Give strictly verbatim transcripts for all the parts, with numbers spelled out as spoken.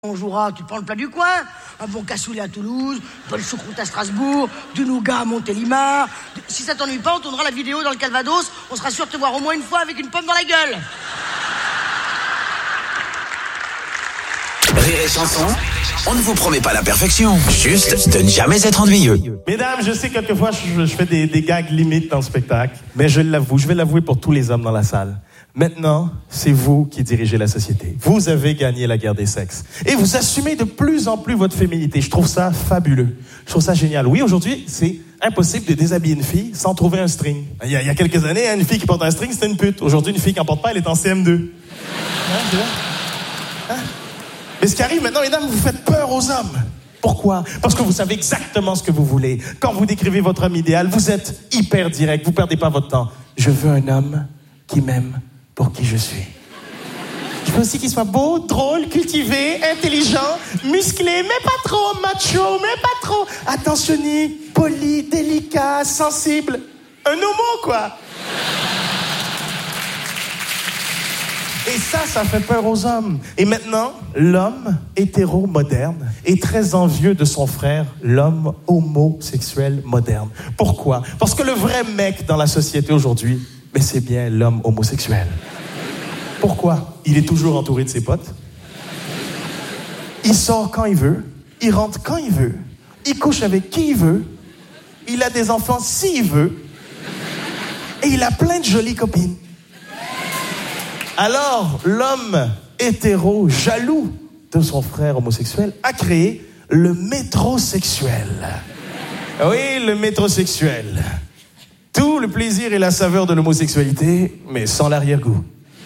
On jouera, tu te prends le plat du coin, un bon cassoulet à Toulouse, bonne choucroute à Strasbourg, du nougat à Montélimar. Si ça t'ennuie pas, on tournera la vidéo dans le Calvados, on sera sûr de te voir au moins une fois avec une pomme dans la gueule. Rire et chanson, on ne vous promet pas la perfection, juste de ne jamais être ennuyeux. Mesdames, je sais que quelquefois je, je fais des, des gags limites dans le spectacle, mais je l'avoue, je vais l'avouer pour tous les hommes dans la salle. Maintenant, c'est vous qui dirigez la société. Vous avez gagné la guerre des sexes. Et vous assumez de plus en plus votre féminité. Je trouve ça fabuleux. Je trouve ça génial. Oui, aujourd'hui, c'est impossible de déshabiller une fille sans trouver un string. Il y a, il y a quelques années, une fille qui porte un string, c'était une pute. Aujourd'hui, une fille qui n'en porte pas, elle est en C M deux. Hein, c'est vrai? Hein? Mais ce qui arrive maintenant, mesdames, vous faites peur aux hommes. Pourquoi? Parce que vous savez exactement ce que vous voulez. Quand vous décrivez votre homme idéal, vous êtes hyper direct, vous perdez pas votre temps. Je veux un homme qui m'aime pour qui je suis. Je veux aussi qu'il soit beau, drôle, cultivé, intelligent, musclé, mais pas trop, macho, mais pas trop, attentionné, poli, délicat, sensible. Un homo, quoi. Et ça, ça fait peur aux hommes. Et maintenant, l'homme hétéro moderne est très envieux de son frère, l'homme homosexuel moderne. Pourquoi? Parce que le vrai mec dans la société aujourd'hui, mais c'est bien l'homme homosexuel. Pourquoi? Il est toujours entouré de ses potes. Il sort quand il veut. Il rentre quand il veut. Il couche avec qui il veut. Il a des enfants s'il veut. Et il a plein de jolies copines. Alors, l'homme hétéro, jaloux de son frère homosexuel, a créé le métrosexuel. Oui, le métrosexuel. Tout le plaisir et la saveur de l'homosexualité, mais sans l'arrière-goût.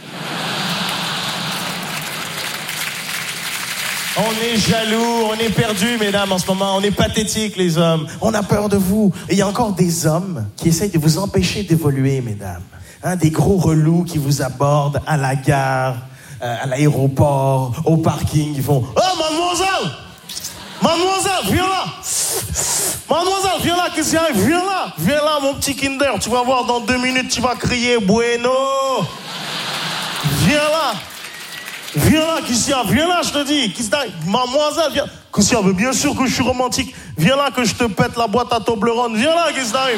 On est jaloux, on est perdu, mesdames, en ce moment. On est pathétiques, les hommes. On a peur de vous. Et il y a encore des hommes qui essayent de vous empêcher d'évoluer, mesdames. Hein, des gros relous qui vous abordent à la gare, euh, à l'aéroport, au parking. Ils font « Oh, mademoiselle! Mademoiselle, viens là! Mademoiselle, viens là, qu'est-ce qu'il y a? Viens là! Viens là, mon petit Kinder. Tu vas voir, dans deux minutes, tu vas crier « Bueno! » Viens là! Viens là, qu'est-ce qu'il y a? Viens là, je te dis! Qu'est-ce qu'il y a? Mademoiselle, viens! Qu'est-ce qu'il y a? Bien sûr que je suis romantique. Viens là, que je te pète la boîte à Toblerone. Viens là, qu'est-ce qu'il arrive?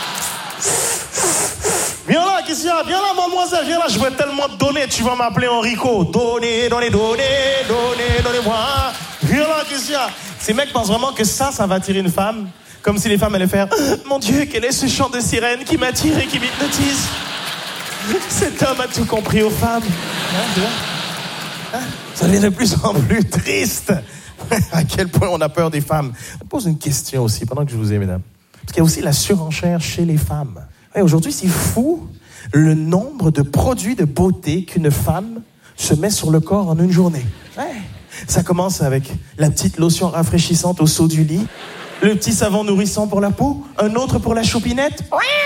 Viens là, qu'est-ce qu'il y a? Viens là, mademoiselle, viens là, je vais tellement te donner, tu vas m'appeler Enrico. Donnez, donnez, donnez, donnez, donnez-moi. Viens là, qu'est-ce qu'il y a? Ces mecs pensent vraiment que ça, ça va attirer une femme. Comme si les femmes allaient faire « Mon Dieu, quel est ce chant de sirène qui m'attire et qui m'hypnotise ?» Cet homme a tout compris aux femmes. Hein, hein? Ça devient de plus en plus triste. À quel point on a peur des femmes. Je pose une question aussi, pendant que je vous ai, mesdames. Parce qu'il y a aussi la surenchère chez les femmes. Ouais, aujourd'hui, c'est fou le nombre de produits de beauté qu'une femme se met sur le corps en une journée. Ouais. Ça commence avec la petite lotion rafraîchissante au saut du lit, le petit savon nourrissant pour la peau, un autre pour la choupinette,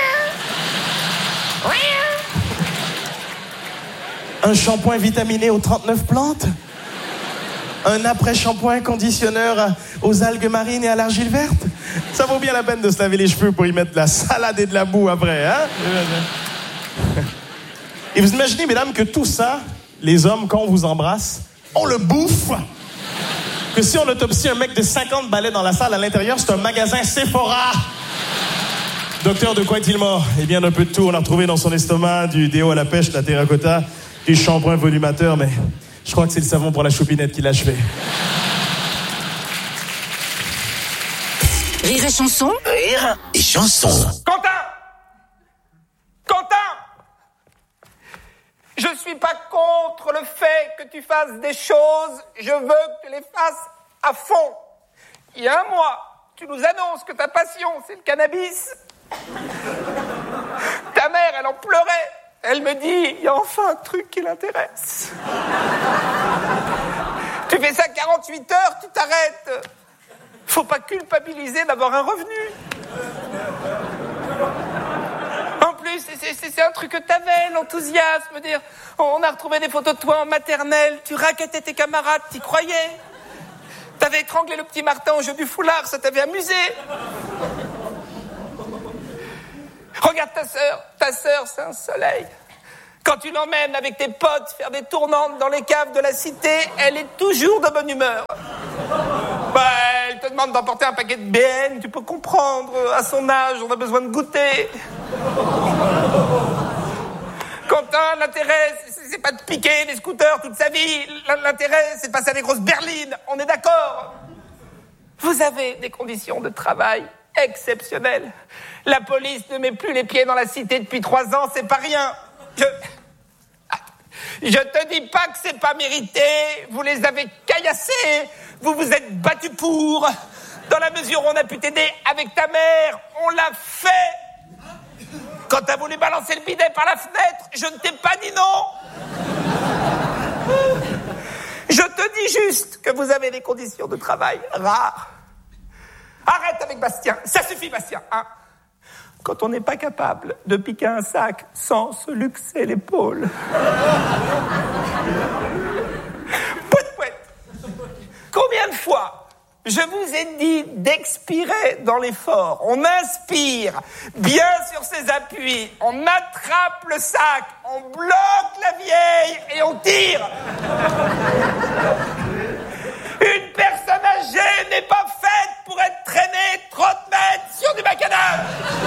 un shampoing vitaminé aux trente-neuf plantes, un après-shampoing conditionneur aux algues marines et à l'argile verte. Ça vaut bien la peine de se laver les cheveux pour y mettre de la salade et de la boue après, hein? Et vous imaginez, mesdames, que tout ça, les hommes, quand on vous embrasse, on le bouffe. Que si on autopsie un mec de cinquante balais dans la salle, à l'intérieur, c'est un magasin Sephora. Docteur, de quoi est-il mort? Eh bien, d'un peu de tout. On a retrouvé dans son estomac du déo à la pêche, de la terracotta, du shampoing volumateur, mais je crois que c'est le savon pour la choupinette qui l'a achevé. Rire et chanson. Rire et chanson. Quentin! Quentin! Je suis pas contre le fait que tu fasses des choses, je veux que tu les fasses à fond. Il y a un mois, tu nous annonces que ta passion, c'est le cannabis. Ta mère, elle en pleurait. Elle me dit, il y a enfin un truc qui l'intéresse. Tu fais ça quarante-huit heures, tu t'arrêtes. Faut pas culpabiliser d'avoir un revenu. En plus, c'est, c'est, c'est un truc que t'avais, l'enthousiasme, dire on a retrouvé des photos de toi en maternelle, tu raquettais tes camarades, t'y croyais. T'avais étranglé le petit Martin au jeu du foulard, ça t'avait amusé. Regarde ta sœur, ta sœur c'est un soleil. Quand tu l'emmènes avec tes potes faire des tournantes dans les caves de la cité, elle est toujours de bonne humeur. Bah, elle te demande d'emporter un paquet de B N, tu peux comprendre. À son âge, on a besoin de goûter. Quentin, l'intérêt, c'est pas de piquer les scooters toute sa vie. L'intérêt, c'est de passer à des grosses berlines. On est d'accord? Vous avez des conditions de travail exceptionnelles. La police ne met plus les pieds dans la cité depuis trois ans, c'est pas rien. Je... Je te dis pas que c'est pas mérité. Vous les avez caillassés. Vous vous êtes battus pour. Dans la mesure où on a pu t'aider avec ta mère, on l'a fait. Quand t'as voulu balancer le bidet par la fenêtre, je ne t'ai pas dit non. Je te dis juste que vous avez des conditions de travail rares. Arrête avec Bastien. Ça suffit, Bastien, hein. Quand on n'est pas capable de piquer un sac sans se luxer l'épaule. Pouet, pouet. Combien de fois je vous ai dit d'expirer dans l'effort? On inspire bien sur ses appuis, on attrape le sac, on bloque la vieille et on tire. Une personne âgée n'est pas faite pour être traînée trente mètres sur du macadam.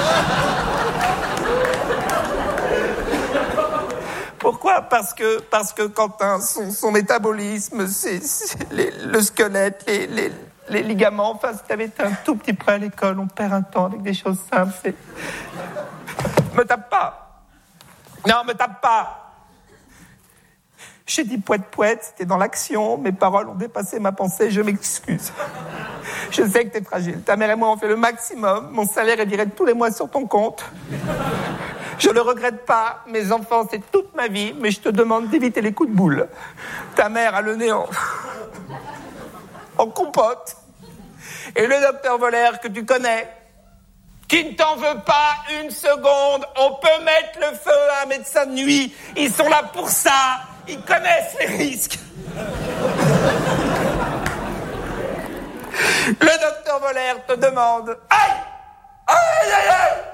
Pourquoi? Parce que, parce que Quentin, son, son métabolisme, c'est, c'est les, le squelette, les, les, les ligaments, enfin, si t'avais été un tout petit peu à l'école, on perd un temps avec des choses simples, c'est... Me tape pas. Non, me tape pas. J'ai dit poète-poète, c'était dans l'action, mes paroles ont dépassé ma pensée, je m'excuse. Je sais que t'es fragile, ta mère et moi on fait le maximum, mon salaire est direct tous les mois sur ton compte. Je le regrette pas, mes enfants c'est toute ma vie, mais je te demande d'éviter les coups de boule. Ta mère a le nez en, en compote, et le docteur Voller que tu connais, qui ne t'en veut pas une seconde, on peut mettre le feu à un médecin de nuit, ils sont là pour ça. Ils connaissent les risques. Le docteur Voller te demande... Aïe! Aïe, aïe, aïe!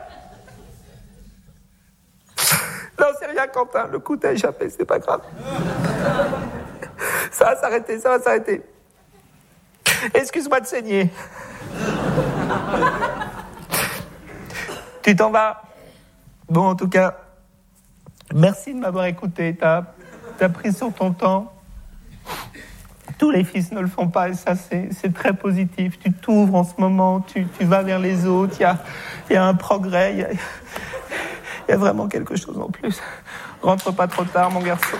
Non, c'est rien, Quentin. Le coup t'a échappé, c'est pas grave. Ça va s'arrêter, ça va s'arrêter. Excuse-moi de saigner. Tu t'en vas? Bon, en tout cas, merci de m'avoir écouté. T'as... T'as pris sur ton temps. Tous les fils ne le font pas et ça, c'est, c'est très positif. Tu t'ouvres en ce moment, tu, tu vas vers les autres. Il y a, y a un progrès. Il y a, y a vraiment quelque chose en plus. Rentre pas trop tard, mon garçon.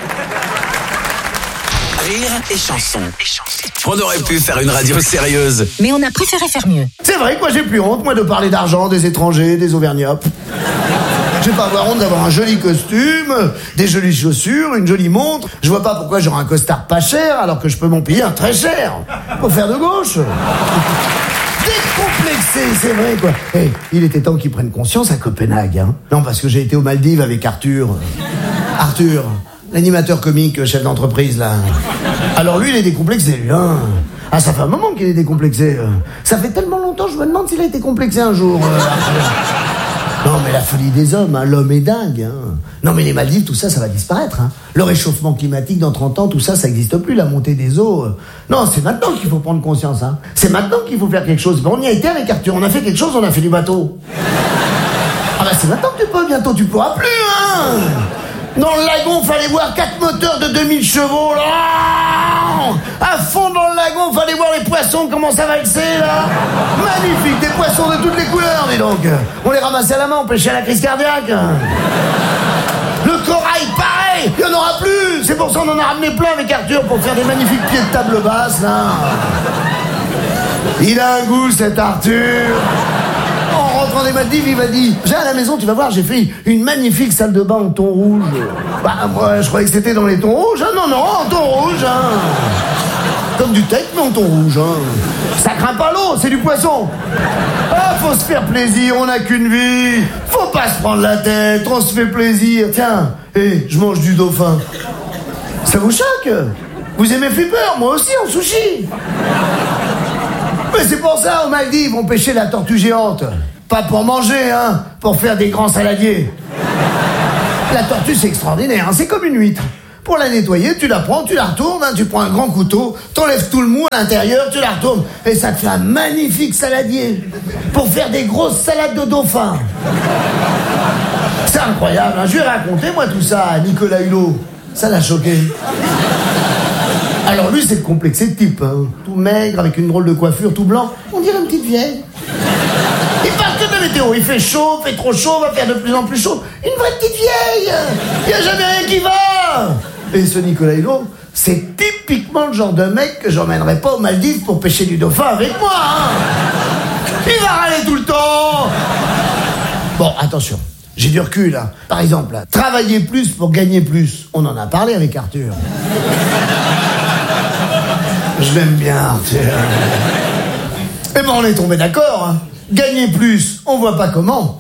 Rire et chanson. On aurait pu faire une radio sérieuse. Mais on a préféré faire mieux. C'est vrai que moi j'ai plus honte, moi, de parler d'argent, des étrangers, des Auvergnats. Je vais pas avoir honte d'avoir un joli costume, des jolies chaussures, une jolie montre. Je vois pas pourquoi j'aurais un costard pas cher alors que je peux m'en payer un très cher. Pour faire de gauche. Décomplexé, c'est vrai quoi. Hey, il était temps qu'ils prennent conscience à Copenhague. Hein. Non, parce que j'ai été aux Maldives avec Arthur. Arthur, l'animateur comique, chef d'entreprise là. Alors lui, il est décomplexé, lui. Hein. Ah, ça fait un moment qu'il est décomplexé. Ça fait tellement longtemps, je me demande s'il a été complexé un jour. Euh, Non, mais la folie des hommes, hein, l'homme est dingue. Hein. Non, mais les Maldives, tout ça, ça va disparaître. Hein. Le réchauffement climatique dans trente ans, tout ça, ça n'existe plus, la montée des eaux. Euh. Non, c'est maintenant qu'il faut prendre conscience. Hein. C'est maintenant qu'il faut faire quelque chose. Ben, on y a été avec Arthur, on a fait quelque chose, on a fait du bateau. Ah bah c'est maintenant que tu peux, bientôt tu pourras plus. Hein. Dans le lagon, fallait voir quatre moteurs de deux mille chevaux, là. À fond dans le lagon, fallait voir les poissons, comment ça valsait, là. Magnifique, des poissons de toutes les couleurs, dis donc. On les ramassait à la main, on pêchait à la crise cardiaque. Le corail, pareil, il n'y en aura plus. C'est pour ça qu'on en a ramené plein avec Arthur pour faire des magnifiques pieds de table basse, là. Il a un goût, cet Arthur. En rentrant des Maldives, il m'a dit « Viens à la maison, tu vas voir, j'ai fait une magnifique salle de bain en thon rouge. » Bah, moi, je croyais que c'était dans les tons rouges. Hein. Non, non, en thon rouge. Hein. Comme du teck, mais en thon rouge. Hein. Ça craint pas l'eau, c'est du poisson. Ah, faut se faire plaisir, on n'a qu'une vie. Faut pas se prendre la tête, on se fait plaisir. Tiens, hé, je mange du dauphin. Ça vous choque? Vous aimez flipper? Moi aussi, en sushi. Mais c'est pour ça, aux Maldives, on pêchait la tortue géante. Pas pour manger, hein, pour faire des grands saladiers. La tortue, c'est extraordinaire, hein, c'est comme une huître. Pour la nettoyer, tu la prends, tu la retournes, hein, tu prends un grand couteau, t'enlèves tout le mou à l'intérieur, tu la retournes, et ça te fait un magnifique saladier pour faire des grosses salades de dauphin. C'est incroyable, hein. Je vais raconter, moi, tout ça à Nicolas Hulot. Ça l'a choqué. Alors lui, c'est le complexé de type, hein. Tout maigre, avec une drôle de coiffure, tout blanc. On dirait une petite vieille. Il parle que de la météo. Il fait chaud, fait trop chaud, va faire de plus en plus chaud. Une vraie petite vieille. Il n'y a jamais rien qui va. Et ce Nicolas Hulot, c'est typiquement le genre de mec que j'emmènerais pas aux Maldives pour pêcher du dauphin avec moi, hein. Il va râler tout le temps. Bon, attention. J'ai du recul, hein. Par exemple, là, travailler plus pour gagner plus. On en a parlé avec Arthur. Je l'aime bien, Arthur. Eh ben, on est tombé d'accord, hein. Gagner plus, on voit pas comment.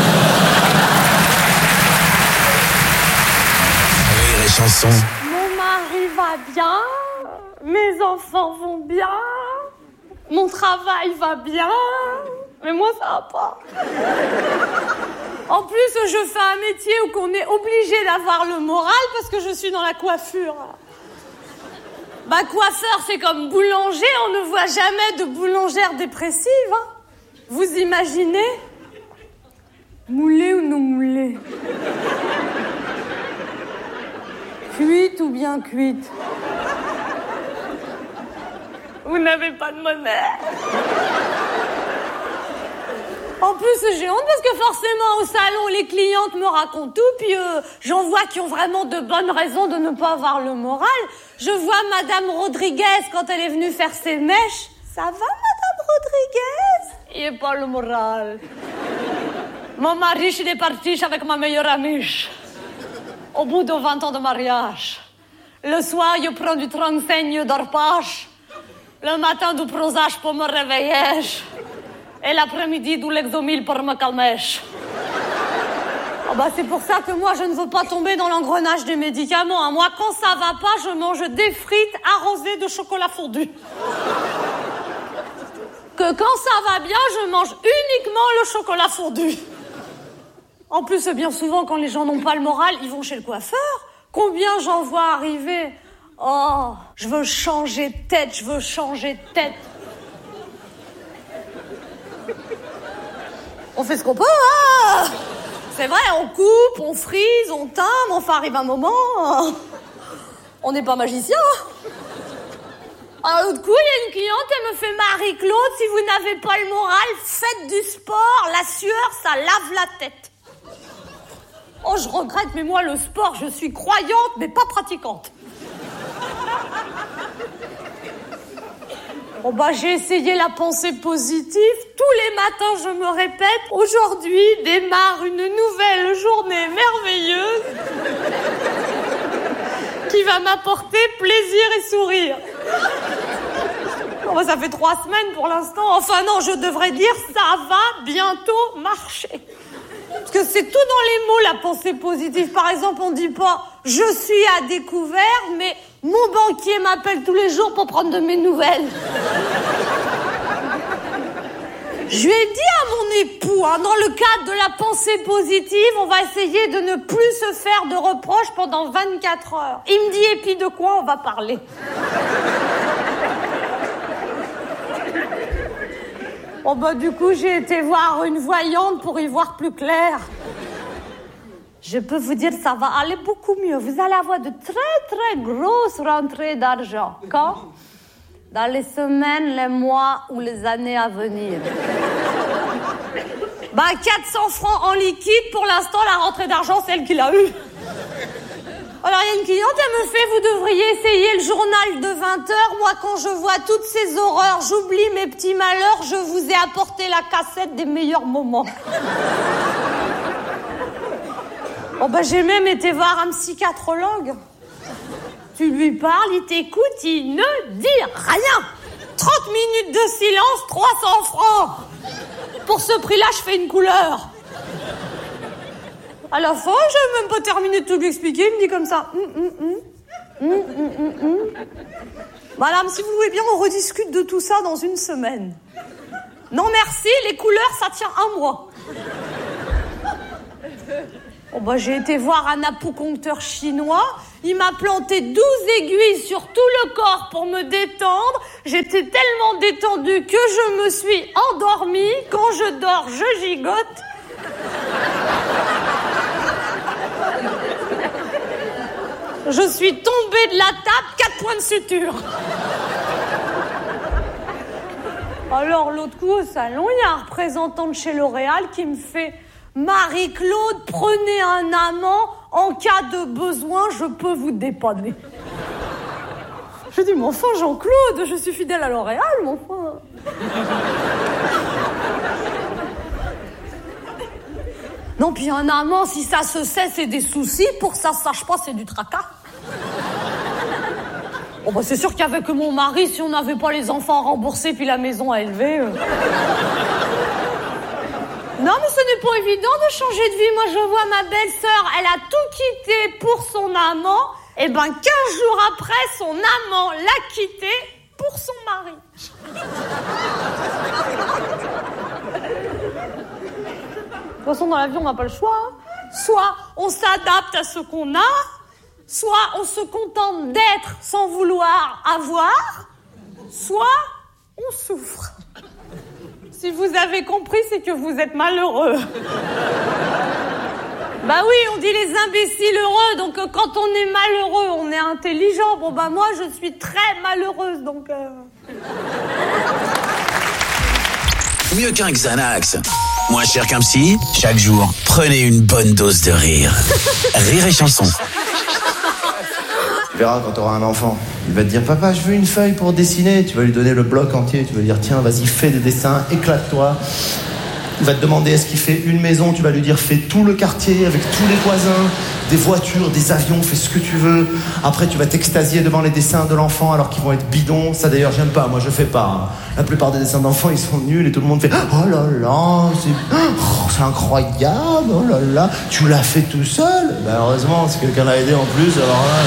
Rire et chanson. Mon mari va bien, mes enfants vont bien, mon travail va bien, mais moi ça va pas. En plus, je fais un métier où on est obligé d'avoir le moral parce que je suis dans la coiffure. Bah, coiffeur, c'est comme boulanger, on ne voit jamais de boulangère dépressive, hein. Vous imaginez? Moulée ou non moulée? Cuite ou bien cuite? Vous n'avez pas de monnaie. En plus, j'ai honte parce que forcément, au salon, les clientes me racontent tout, puis euh, j'en vois qui ont vraiment de bonnes raisons de ne pas avoir le moral. Je vois Madame Rodriguez quand elle est venue faire ses mèches. Ça va, Madame Rodriguez? Il n'y a pas le moral. Mon mari, il est parti avec ma meilleure amie. Au bout de vingt ans de mariage. Le soir, je prends du trente-cinq, je dors pas. Le matin, du Prozac pour me réveiller. Et l'après-midi, du Lexomil pour me calmer. Oh bah, c'est pour ça que moi, je ne veux pas tomber dans l'engrenage des médicaments, hein. Moi, quand ça va pas, je mange des frites arrosées de chocolat fondu. Que quand ça va bien, je mange uniquement le chocolat fondu. En plus, bien souvent, quand les gens n'ont pas le moral, ils vont chez le coiffeur. Combien j'en vois arriver? Oh, je veux changer de tête, je veux changer de tête. On fait ce qu'on peut, hein. C'est vrai, on coupe, on frise, on teint, mais enfin, arrive un moment, hein. On n'est pas magicien. À l'autre coup, il y a une cliente, elle me fait « Marie-Claude, si vous n'avez pas le moral, faites du sport, la sueur, ça lave la tête. » Oh, je regrette, mais moi, le sport, je suis croyante, mais pas pratiquante. Bon bah, j'ai essayé la pensée positive. Tous les matins, je me répète, aujourd'hui démarre une nouvelle journée merveilleuse qui va m'apporter plaisir et sourire. Bon bah, ça fait trois semaines pour l'instant. Enfin non, je devrais dire ça va bientôt marcher. Parce que c'est tout dans les mots, la pensée positive. Par exemple, on dit pas « je suis à découvert », mais « mon banquier m'appelle tous les jours pour prendre de mes nouvelles ». Je lui ai dit à mon époux, hein, dans le cadre de la pensée positive, on va essayer de ne plus se faire de reproches pendant vingt-quatre heures. Il me dit « et puis de quoi on va parler ?» Oh bah du coup, j'ai été voir une voyante pour y voir plus clair. Je peux vous dire, ça va aller beaucoup mieux. Vous allez avoir de très très grosses rentrées d'argent. Quand? Dans les semaines, les mois ou les années à venir. Bah quatre cents francs en liquide, pour l'instant, la rentrée d'argent, c'est elle qui l'a eue. Alors, il y a une cliente, elle me fait « Vous devriez essayer le journal de vingt heures. Moi, quand je vois toutes ces horreurs, j'oublie mes petits malheurs. Je vous ai apporté la cassette des meilleurs moments. » Oh, ben, j'ai même été voir un psychiatrologue. Tu lui parles, il t'écoute, il ne dit rien. trente minutes de silence, trois cents francs. Pour ce prix-là, je fais une couleur. À la fin, j'ai même pas terminé de tout lui expliquer. Il me dit comme ça. Mm, mm, mm. Mm, mm, mm, mm. Madame, si vous voulez bien, on rediscute de tout ça dans une semaine. Non, merci, les couleurs, ça tient un mois. Oh bah, j'ai été voir un acupuncteur chinois. Il m'a planté douze aiguilles sur tout le corps pour me détendre. J'étais tellement détendue que je me suis endormie. Quand je dors, je gigote. Je suis tombée de la table, quatre points de suture. Alors, l'autre coup, au salon, il y a un représentant de chez L'Oréal qui me fait... Marie-Claude, prenez un amant. En cas de besoin, je peux vous dépanner. Je dis, mais enfin, Jean-Claude, je suis fidèle à L'Oréal, mais enfin... Non, puis un amant, si ça se sait, c'est des soucis. Pour que ça se sache pas, c'est du tracas. Bon, bah, c'est sûr qu'avec mon mari, si on n'avait pas les enfants remboursés puis la maison à élever... Euh... Non, mais ce n'est pas évident de changer de vie. Moi, je vois ma belle-sœur, elle a tout quitté pour son amant. Et ben, quinze jours après, son amant l'a quitté pour son mari. De toute façon, dans la vie, on n'a pas le choix. Hein. Soit on s'adapte à ce qu'on a, soit on se contente d'être sans vouloir avoir, soit on souffre. Si vous avez compris, c'est que vous êtes malheureux. Bah oui, on dit les imbéciles heureux, donc euh, quand on est malheureux, on est intelligent. Bon bah moi, je suis très malheureuse, donc... Euh... Mieux qu'un Xanax. Moins cher qu'un psy, chaque jour, prenez une bonne dose de rire. Rire et chanson. Tu verras quand tu auras un enfant. Il va te dire, papa, je veux une feuille pour dessiner. Tu vas lui donner le bloc entier. Tu vas lui dire, tiens, vas-y, fais des dessins, éclate-toi. Il va te demander, est-ce qu'il fait une maison? Tu vas lui dire, fais tout le quartier avec tous les voisins, des voitures, des avions, fais ce que tu veux. Après, tu vas t'extasier devant les dessins de l'enfant alors qu'ils vont être bidons. Ça, d'ailleurs, j'aime pas. Moi, je fais pas. La plupart des dessins d'enfants, ils sont nuls et tout le monde fait, oh là là, c'est, oh, c'est incroyable, oh là là. Tu l'as fait tout seul? Ben, heureusement, si quelqu'un l'a aidé en plus, alors là...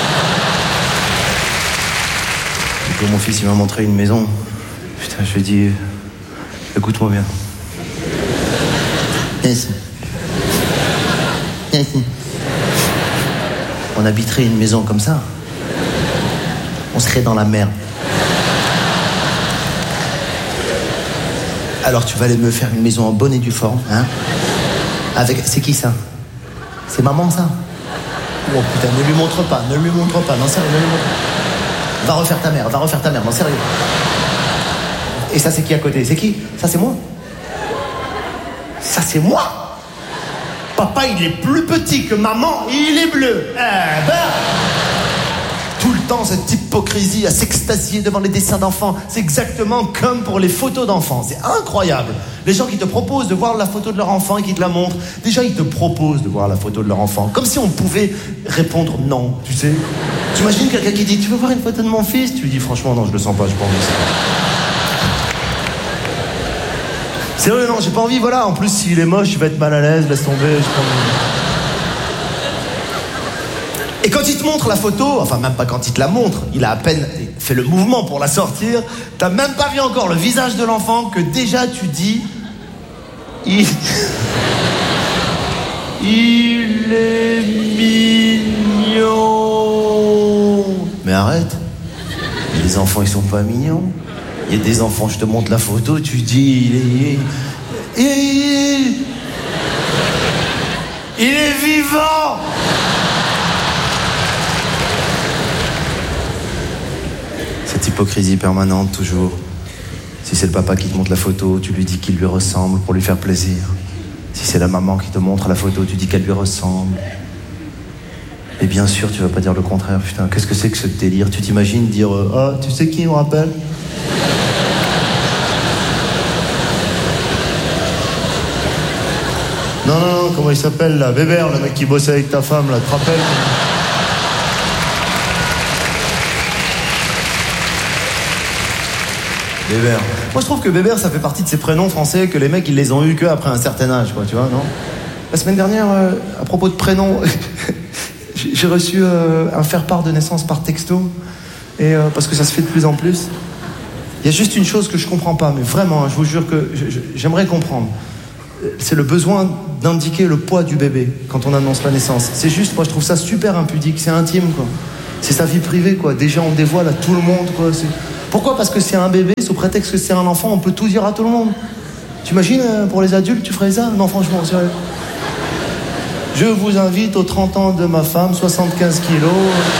Quand mon fils il m'a montré une maison, putain, je lui ai dit, écoute-moi bien. Yes. Yes. On habiterait une maison comme ça, on serait dans la merde. Alors tu vas aller me faire une maison en bonne et due forme, hein? Avec, c'est qui ça? C'est maman ça? Oh putain, ne lui montre pas, ne lui montre pas, non sérieux, ne lui montre pas. Va refaire ta mère, va refaire ta mère, non sérieux. Et ça c'est qui à côté? C'est qui? Ça c'est moi. Ça c'est moi. Papa il est plus petit que maman, il est bleu. Eh ben, tout le temps cette hypocrisie à s'extasier devant les dessins d'enfants. C'est exactement comme pour les photos d'enfants. C'est incroyable. Les gens qui te proposent de voir la photo de leur enfant et qui te la montrent, déjà ils te proposent de voir la photo de leur enfant. Comme si on pouvait répondre non, tu sais. Tu imagines quelqu'un qui dit, tu veux voir une photo de mon fils? Tu lui dis, franchement non, je le sens pas, je pas envie. C'est vrai, non, j'ai pas envie, voilà. En plus, s'il est moche, il va être mal à l'aise, laisse tomber, j'ai pas envie. Et quand il te montre la photo, enfin même pas quand il te la montre, il a à peine fait le mouvement pour la sortir, t'as même pas vu encore le visage de l'enfant que déjà tu dis... Il... il est mignon. Mais arrête. Les enfants, ils sont pas mignons. Il y a des enfants, je te montre la photo, tu dis, il est... Il est, il est vivant. Cette hypocrisie permanente, toujours. Si c'est le papa qui te montre la photo, tu lui dis qu'il lui ressemble pour lui faire plaisir. Si c'est la maman qui te montre la photo, tu dis qu'elle lui ressemble. Et bien sûr, tu vas pas dire le contraire. Putain, qu'est-ce que c'est que ce délire? Tu t'imagines dire, ah, euh, oh, tu sais qui on rappelle? Non, non, non, comment il s'appelle là? Bébert, le mec qui bossait avec ta femme là, tu te rappelles? Bébert. Moi je trouve que Bébert ça fait partie de ces prénoms français que les mecs ils les ont eu qu'après un certain âge, quoi, tu vois, non? La semaine dernière, euh, à propos de prénoms, j'ai reçu euh, un faire-part de naissance par texto, et euh, parce que ça se fait de plus en plus. Il y a juste une chose que je comprends pas, mais vraiment, je vous jure que je, je, j'aimerais comprendre. c'est le besoin d'indiquer le poids du bébé quand on annonce la naissance. C'est juste, moi je trouve ça super impudique, c'est intime quoi. C'est sa vie privée quoi. Déjà on dévoile à tout le monde quoi. C'est... Pourquoi ? Parce que c'est un bébé, sous prétexte que c'est un enfant, on peut tout dire à tout le monde. T'imagines euh, pour les adultes tu ferais ça ? Non franchement, sérieux. Je vous invite aux trente ans de ma femme, soixante-quinze kilos.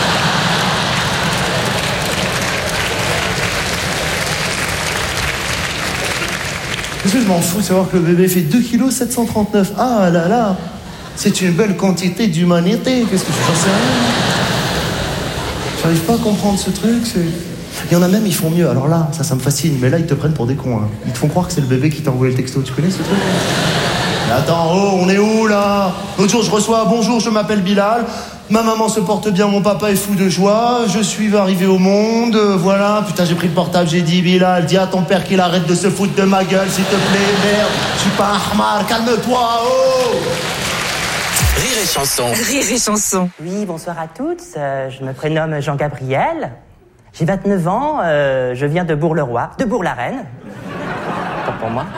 Qu'est-ce que je m'en fous de savoir que le bébé fait deux virgule sept cent trente-neuf kilos. Ah là là, c'est une belle quantité d'humanité. Qu'est-ce que j'en sais rien. J'arrive pas à comprendre ce truc. C'est... Il y en a même, ils font mieux. Alors là, ça, ça me fascine. Mais là, ils te prennent pour des cons. Hein. Ils te font croire que c'est le bébé qui t'a envoyé le texto. Tu connais ce truc ? Mais attends, oh, on est où là ? L'autre jour, je reçois « Bonjour, je m'appelle Bilal. Ma maman se porte bien, mon papa est fou de joie. Je suis arrivé au monde. Euh, voilà. Putain, j'ai pris le portable, j'ai dit Bilal, dis à ton père qu'il arrête de se foutre de ma gueule, s'il te plaît. Merde, je suis pas un hamar, calme-toi, oh !» Rire et chanson. Rire et chanson. Oui, bonsoir à toutes. Euh, je me prénomme Jean-Gabriel. J'ai vingt-neuf ans. Euh, je viens de Bourg-le-Roi, de Bourg-la-Reine. Tant pour moi.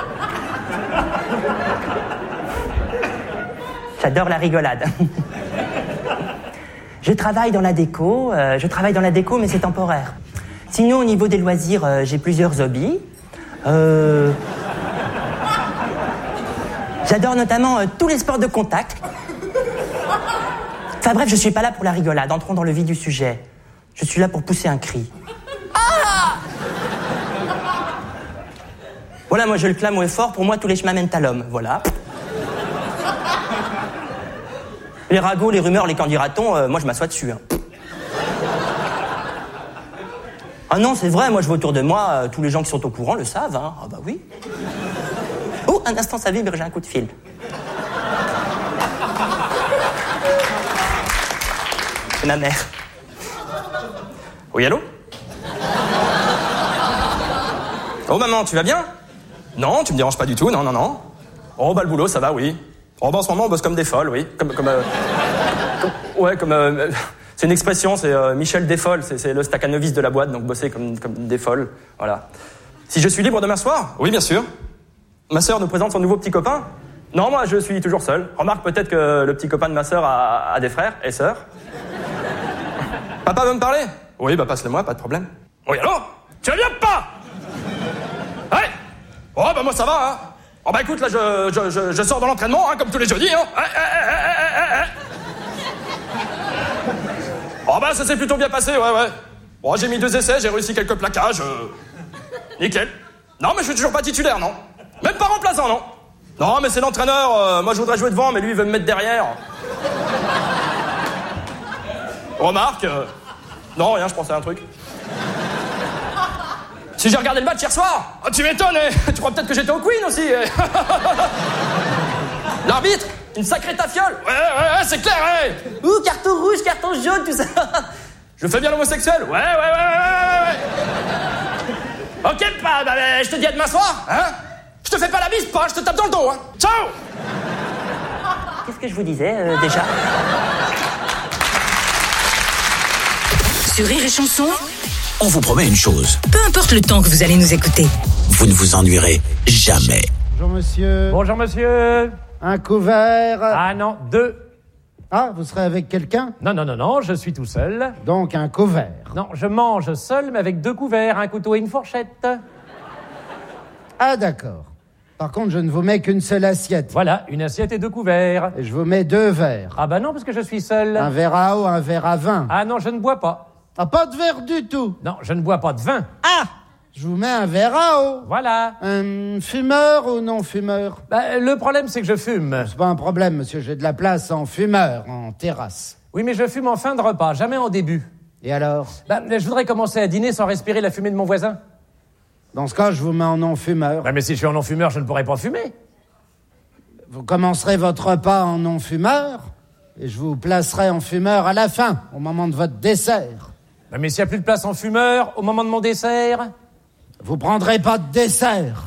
J'adore la rigolade. Je travaille dans la déco. Euh, je travaille dans la déco, mais c'est temporaire. Sinon, au niveau des loisirs, euh, j'ai plusieurs hobbies. Euh... J'adore notamment euh, tous les sports de contact. Enfin bref, je suis pas là pour la rigolade. Entrons dans le vif du sujet. Je suis là pour pousser un cri. Ah ! Voilà, moi je le clame haut et fort. Pour moi, tous les chemins mènent à l'homme. Voilà. Les ragots, les rumeurs, les candidatons, euh, moi je m'assois dessus. Hein. Ah non, c'est vrai, moi je vois autour de moi, euh, tous les gens qui sont au courant le savent. Hein. Ah bah oui. Oh, un instant, ça vibre, j'ai un coup de fil. C'est ma mère. Oui, allô ? Oh maman, tu vas bien ? Non, tu me déranges pas du tout, non, non, non. Oh bah le boulot, ça va, oui. Oh bah en ce moment on bosse comme des folles, oui. Comme, comme, euh, comme ouais, comme euh, c'est une expression, c'est euh, Michel Desfolles, c'est, c'est le staccanovis de la boîte, donc bosser comme, comme des folles, voilà. Si je suis libre demain soir ? Oui, bien sûr. Ma sœur nous présente son nouveau petit copain ? Non, moi je suis toujours seul. Remarque peut-être que le petit copain de ma sœur a, a des frères et sœurs. Papa veut me parler ? Oui, bah passe-le-moi, pas de problème. Oui, allô ? Tu vas bien pas ? Ouais ? Oh bah moi ça va, hein. Oh bah écoute, là, je, je, je, je sors de l'entraînement, hein, comme tous les jeudis, hein. Eh, eh, eh, eh, eh. Oh bah ça s'est plutôt bien passé, ouais, ouais. Bon, j'ai mis deux essais, j'ai réussi quelques plaquages. Euh... Nickel. Non, mais je suis toujours pas titulaire, non. Même pas remplaçant, non. Non, mais c'est l'entraîneur, euh, moi je voudrais jouer devant, mais lui il veut me mettre derrière. Remarque, euh... non, rien, je pensais à un truc. Si j'ai regardé le match hier soir, oh, tu m'étonnes, eh. Tu crois peut-être que j'étais au Queen aussi. Eh. L'arbitre, une sacrée tafiole. Ouais, ouais, ouais, c'est clair, eh. Ouh, carton rouge, carton jaune, tout ça. Je fais bien l'homosexuel. Ouais, ouais, ouais, ouais, ouais, ouais. Ok, bah, bah, bah, je te dis à demain soir, hein. Je te fais pas la bise, pas, je te tape dans le dos, hein. Ciao. Qu'est-ce que je vous disais, euh, déjà ? Sur Rire et Chanson, On vous promet une chose. peu importe le temps que vous allez nous écouter. Vous ne vous ennuierez jamais. Bonjour monsieur. Bonjour monsieur. Un couvert. Ah non, deux. Ah, vous serez avec quelqu'un ? Non, non, non, non, je suis tout seul. Donc un couvert. Non, je mange seul, mais avec deux couverts, un couteau et une fourchette. Ah d'accord. Par contre, je ne vous mets qu'une seule assiette. Voilà, une assiette et deux couverts. Et je vous mets deux verres. Ah bah non, parce que je suis seul. Un verre à eau, un verre à vin. Ah non, je ne bois pas. Ah, pas de verre du tout. Non, je ne bois pas de vin. Ah, je vous mets un verre à eau. Voilà. Un fumeur ou non fumeur ? Bah, le problème, c'est que je fume. C'est pas un problème, monsieur. J'ai de la place en fumeur, en terrasse. Oui, mais je fume en fin de repas, jamais en début. Et alors ? Bah, je voudrais commencer à dîner sans respirer la fumée de mon voisin. Dans ce cas, je vous mets en non-fumeur. Bah, mais si je suis en non-fumeur, je ne pourrais pas fumer. Vous commencerez votre repas en non-fumeur et je vous placerai en fumeur à la fin, au moment de votre dessert. Bah, mais s'il n'y a plus de place en fumeur, au moment de mon dessert... Vous prendrez pas de dessert.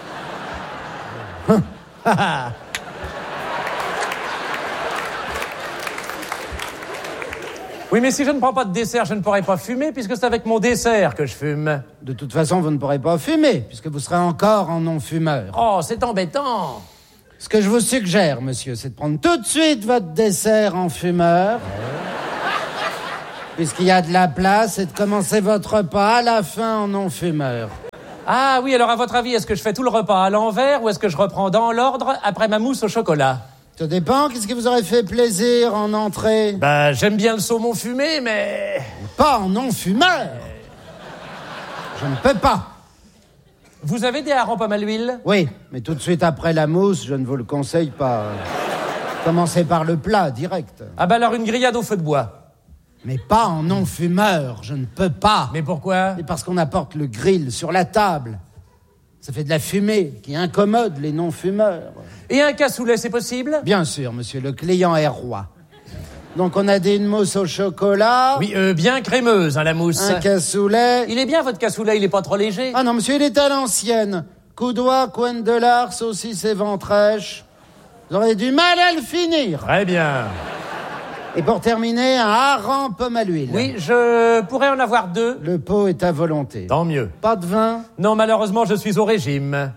Oui, mais si je ne prends pas de dessert, je ne pourrai pas fumer, puisque c'est avec mon dessert que je fume. De toute façon, vous ne pourrez pas fumer, puisque vous serez encore en non-fumeur. Oh, c'est embêtant. Ce que je vous suggère, monsieur, c'est de prendre tout de suite votre dessert en fumeur, puisqu'il y a de la place, et de commencer votre repas à la fin en non-fumeur. Ah oui, alors à votre avis, est-ce que je fais tout le repas à l'envers ou est-ce que je reprends dans l'ordre après ma mousse au chocolat? Ça dépend, qu'est-ce qui vous aurait fait plaisir en entrée? Bah, j'aime bien le saumon fumé, mais... Pas en non-fumeur. Je ne peux pas. Vous avez des harengs pommes à l'huile? Oui, mais tout de suite après la mousse, je ne vous le conseille pas. Commencez par le plat, direct. Ah bah alors une grillade au feu de bois. Mais pas en non-fumeur, je ne peux pas. Mais pourquoi? C'est parce qu'on apporte le grill sur la table. Ça fait de la fumée qui incommode les non-fumeurs. Et un cassoulet, c'est possible? Bien sûr, monsieur, le client est roi. Donc on a des mousses au chocolat. Oui, euh, bien crémeuse, hein, la mousse. Un cassoulet. Il est bien, votre cassoulet, il est pas trop léger? Ah non, monsieur, il est à l'ancienne. Coudois, coin de lard, saucisse et ventrèche. Vous aurez du mal à le finir. Très bien. Et pour terminer, un hareng pomme à l'huile. Oui, je pourrais en avoir deux. Le pot est à volonté. Tant mieux. Pas de vin? Non, malheureusement, je suis au régime.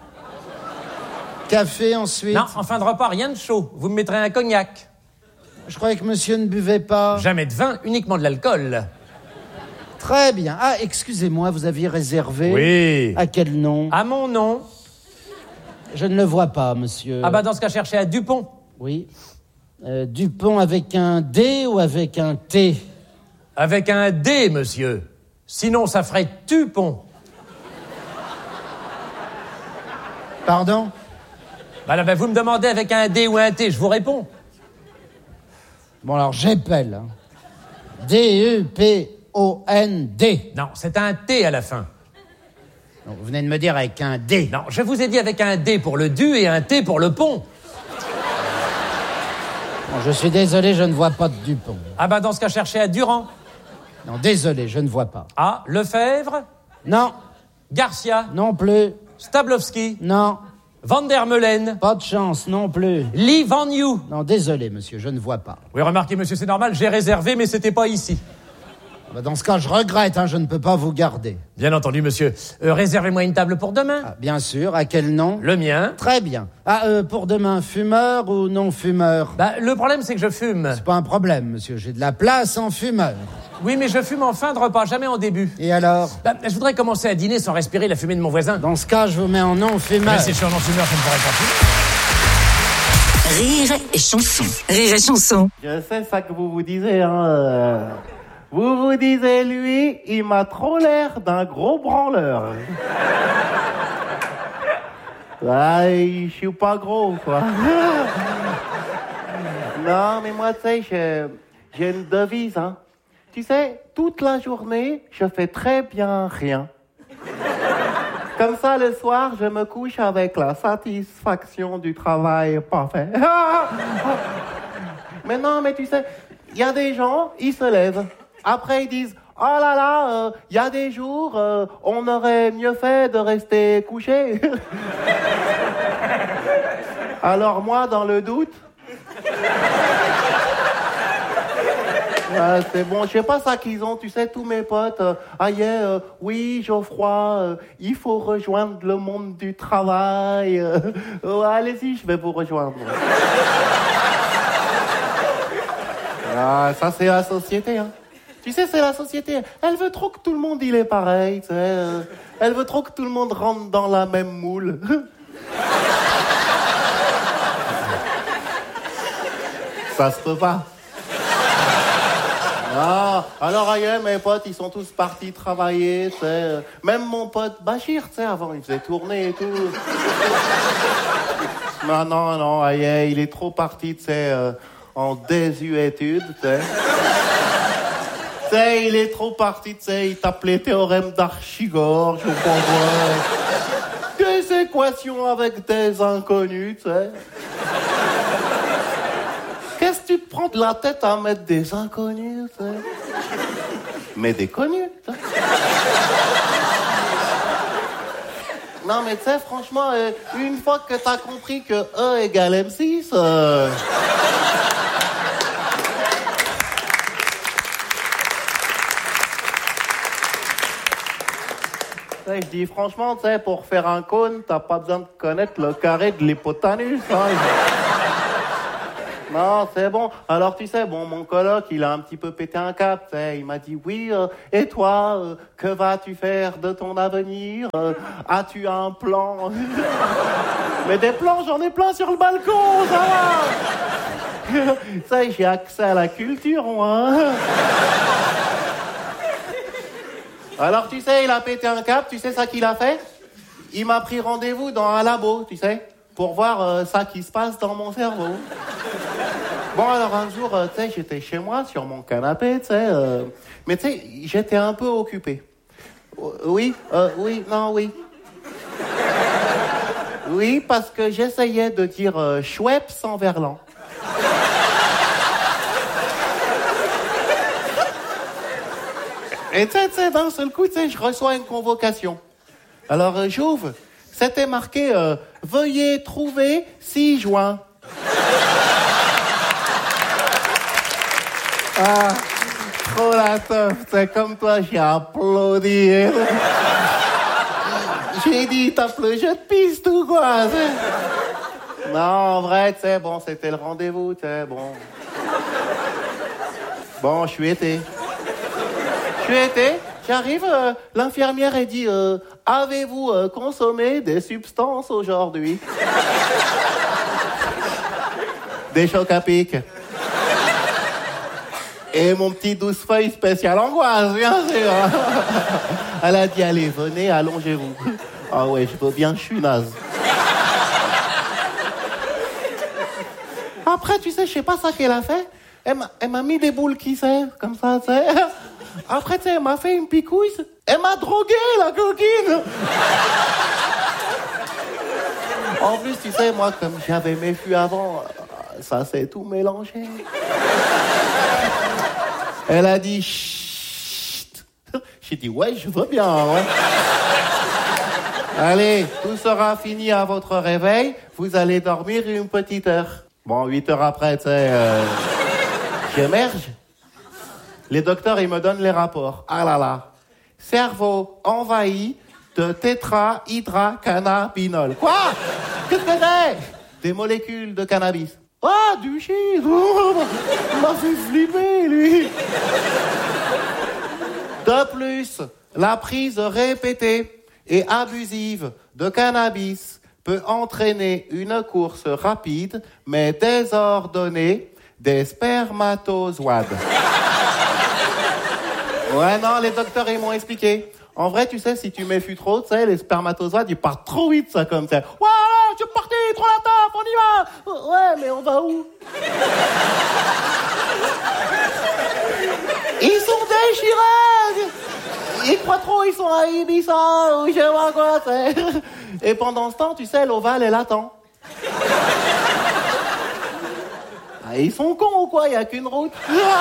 Café ensuite? Non, en fin de repas, rien de chaud. Vous me mettrez un cognac. Je croyais que monsieur ne buvait pas. Jamais de vin, uniquement de l'alcool. Très bien. Ah, excusez-moi, vous aviez réservé? Oui. À quel nom? À mon nom. Je ne le vois pas, monsieur. Ah bah dans ce cas, cherchez à Dupont. Oui. Euh, Dupont avec un D ou avec un T? Avec un D, monsieur. Sinon, ça ferait Tupont. Pardon? Bah là, bah, vous me demandez avec un D ou un T, je vous réponds. Bon, alors, j'appelle. D U P O N D. Non, c'est un T à la fin. Non, vous venez de me dire avec un D. Non, je vous ai dit avec un D pour le du et un T pour le pont. Bon, je suis désolé, je ne vois pas de Dupont. Ah bah dans ce cas, cherchez à Durand. Non, désolé, je ne vois pas. Ah, Lefebvre. Non. Garcia. Non plus. Stablowski. Non. Van der Meulen. Pas de chance, non plus. Lee Van You. Non, désolé, monsieur, je ne vois pas. Oui, remarquez, monsieur, c'est normal, j'ai réservé, mais c'était pas ici. Bah, dans ce cas, je regrette, hein, je ne peux pas vous garder. Bien entendu, monsieur. Euh, réservez-moi une table pour demain. Ah, bien sûr, à quel nom? Le mien. Très bien. Ah, euh, pour demain, fumeur ou non fumeur? Bah, le problème, c'est que je fume. C'est pas un problème, monsieur, j'ai de la place en fumeur. Oui, mais je fume en fin de repas, jamais en début. Et alors? Bah, je voudrais commencer à dîner sans respirer la fumée de mon voisin. Dans ce cas, je vous mets en non fumeur. Mais si je suis en non fumeur, je ne pourrais pas fumer. Rire et chanson. Rire et chanson. Je sais ça que vous vous disiez, hein. euh, Vous vous disiez, lui, il m'a trop l'air d'un gros branleur. Ouais, je suis pas gros, quoi. Non, mais moi, tu sais, je... j'ai une devise, hein. Tu sais, toute la journée, je fais très bien rien. Comme ça, le soir, je me couche avec la satisfaction du travail pas fait. Mais non, mais tu sais, il y a des gens, ils se lèvent. Après, ils disent, oh là là, il euh, y a des jours, euh, on aurait mieux fait de rester couché. Alors moi, dans le doute... Euh, c'est bon, je sais pas ça qu'ils ont, tu sais, tous mes potes. Euh, ah yeah, euh, oui, Geoffroy, euh, il faut rejoindre le monde du travail. Euh, oh, allez-y, je vais vous rejoindre. Ah, ça, c'est la société, hein. Tu sais, c'est la société. Elle veut trop que tout le monde, il est pareil, tu sais. Euh, elle veut trop que tout le monde rentre dans la même moule. Ça se peut pas. Ah, alors ailleurs, mes potes, ils sont tous partis travailler, tu sais. Même mon pote Bachir, tu sais, avant, il faisait tourner et tout. Non, non, non, ailleurs, il est trop parti, tu sais, euh, en désuétude, tu sais. Tu sais, il est trop parti, tu sais, il tape les théorèmes d'Archigore, je comprends. Des équations avec des inconnus, tu sais. Qu'est-ce que tu te prends de la tête à mettre des inconnus, tu sais? Mais des connus, tu sais. Non, mais tu sais, franchement, euh, une fois que t'as compris que E égale M six... Euh... ouais, je dis franchement, tu sais, pour faire un cône, t'as pas besoin de connaître le carré de l'hypoténuse, hein. Non, c'est bon. Alors, tu sais, bon, mon coloc, il a un petit peu pété un cap, tu sais. Il m'a dit, oui, euh, et toi, euh, que vas-tu faire de ton avenir? Euh, as-tu un plan? Mais des plans, j'en ai plein sur le balcon, ça va. Ça, j'ai accès à la culture, moi. Alors, tu sais, il a pété un cap, tu sais ça qu'il a fait? Il m'a pris rendez-vous dans un labo, tu sais, pour voir euh, ça qui se passe dans mon cerveau. Bon, alors un jour, euh, tu sais, j'étais chez moi, sur mon canapé, tu sais, euh, mais tu sais, j'étais un peu occupé. Oui, euh, oui, non, oui. Oui, parce que j'essayais de dire euh, Schweppes sans verlan. Et tu sais, tu sais, d'un seul coup, tu sais, je reçois une convocation. Alors, euh, j'ouvre. C'était marqué euh, « Veuillez trouver six juin ». Ah, trop la teuf, c'est comme toi, j'ai applaudi. J'ai dit, tape le jeu de piste ou quoi? Non, en vrai, tu sais, bon, c'était le rendez-vous, tu sais, bon. Bon, je suis été. Je suis été, j'arrive, euh, l'infirmière a dit, euh, avez-vous euh, consommé des substances aujourd'hui? Des chocs à pic. Et mon petit douze feuilles spécial angoisse, bien sûr. Elle a dit, allez, venez, allongez-vous. Ah ouais, je veux bien, je suis naze. Après, tu sais, je sais pas ça qu'elle a fait. Elle m'a, elle m'a mis des boules qui servent, comme ça, tu sais. Après, tu sais, elle m'a fait une picouille. Elle m'a drogué, la coquine. En plus, tu sais, moi, comme j'avais mes fûts avant, ça s'est tout mélangé. Elle a dit chut. J'ai dit ouais, je veux bien, ouais. Allez, tout sera fini à votre réveil. Vous allez dormir une petite heure. Bon, huit heures après, tu sais, euh, j'émerge. Les docteurs, ils me donnent les rapports. Ah là là. Cerveau envahi de tétrahydrocannabinol. Quoi? Qu'est-ce que c'est? Des molécules de cannabis. Ah, du shit! Oh, il m'a fait flipper, lui! De plus, la prise répétée et abusive de cannabis peut entraîner une course rapide, mais désordonnée, des spermatozoïdes. Ouais, non, les docteurs, ils m'ont expliqué. En vrai, tu sais, si tu méfies trop, tu sais, les spermatozoïdes, ils partent trop vite, ça, comme ça. Ouais, je suis parti, trop la taf, on y va. Ouais, mais on va où? Ils sont déchirés. Ils croient trop, ils sont à Ibiza, ou je sais pas quoi, tu sais. Et pendant ce temps, tu sais, l'ovale, elle attend. Ah, ils sont cons ou quoi? Il n'y a qu'une route.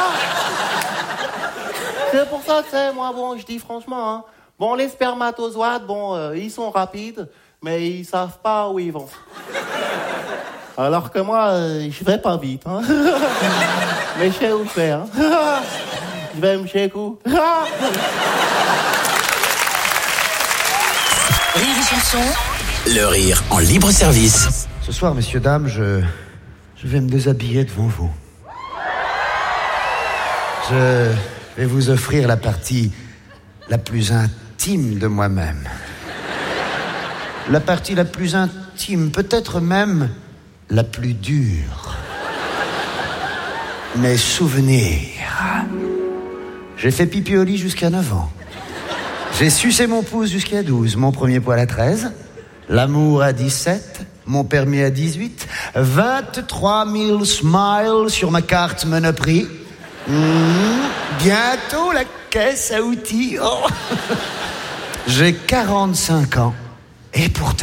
C'est pour ça, tu sais, moi, bon, je dis franchement, hein. Bon, les spermatozoïdes, bon, euh, ils sont rapides, mais ils savent pas où ils vont. Alors que moi, euh, je vais pas vite, hein. Mais je sais où je vais, hein. Je vais me chez coup. Rire et chanson. Le rire en libre service. Ce soir, messieurs, dames, je, je vais me déshabiller devant vous. Je vais vous offrir la partie la plus intime de moi-même. La partie la plus intime, peut-être même la plus dure. Mes souvenirs. J'ai fait pipi au lit jusqu'à neuf ans. J'ai sucé mon pouce jusqu'à douze, mon premier poil à treize, l'amour à dix-sept, mon permis à dix-huit, vingt-trois mille smiles sur ma carte Monoprix. Mmh, bientôt la caisse à outils. Oh. J'ai quarante-cinq ans. Et pourtant...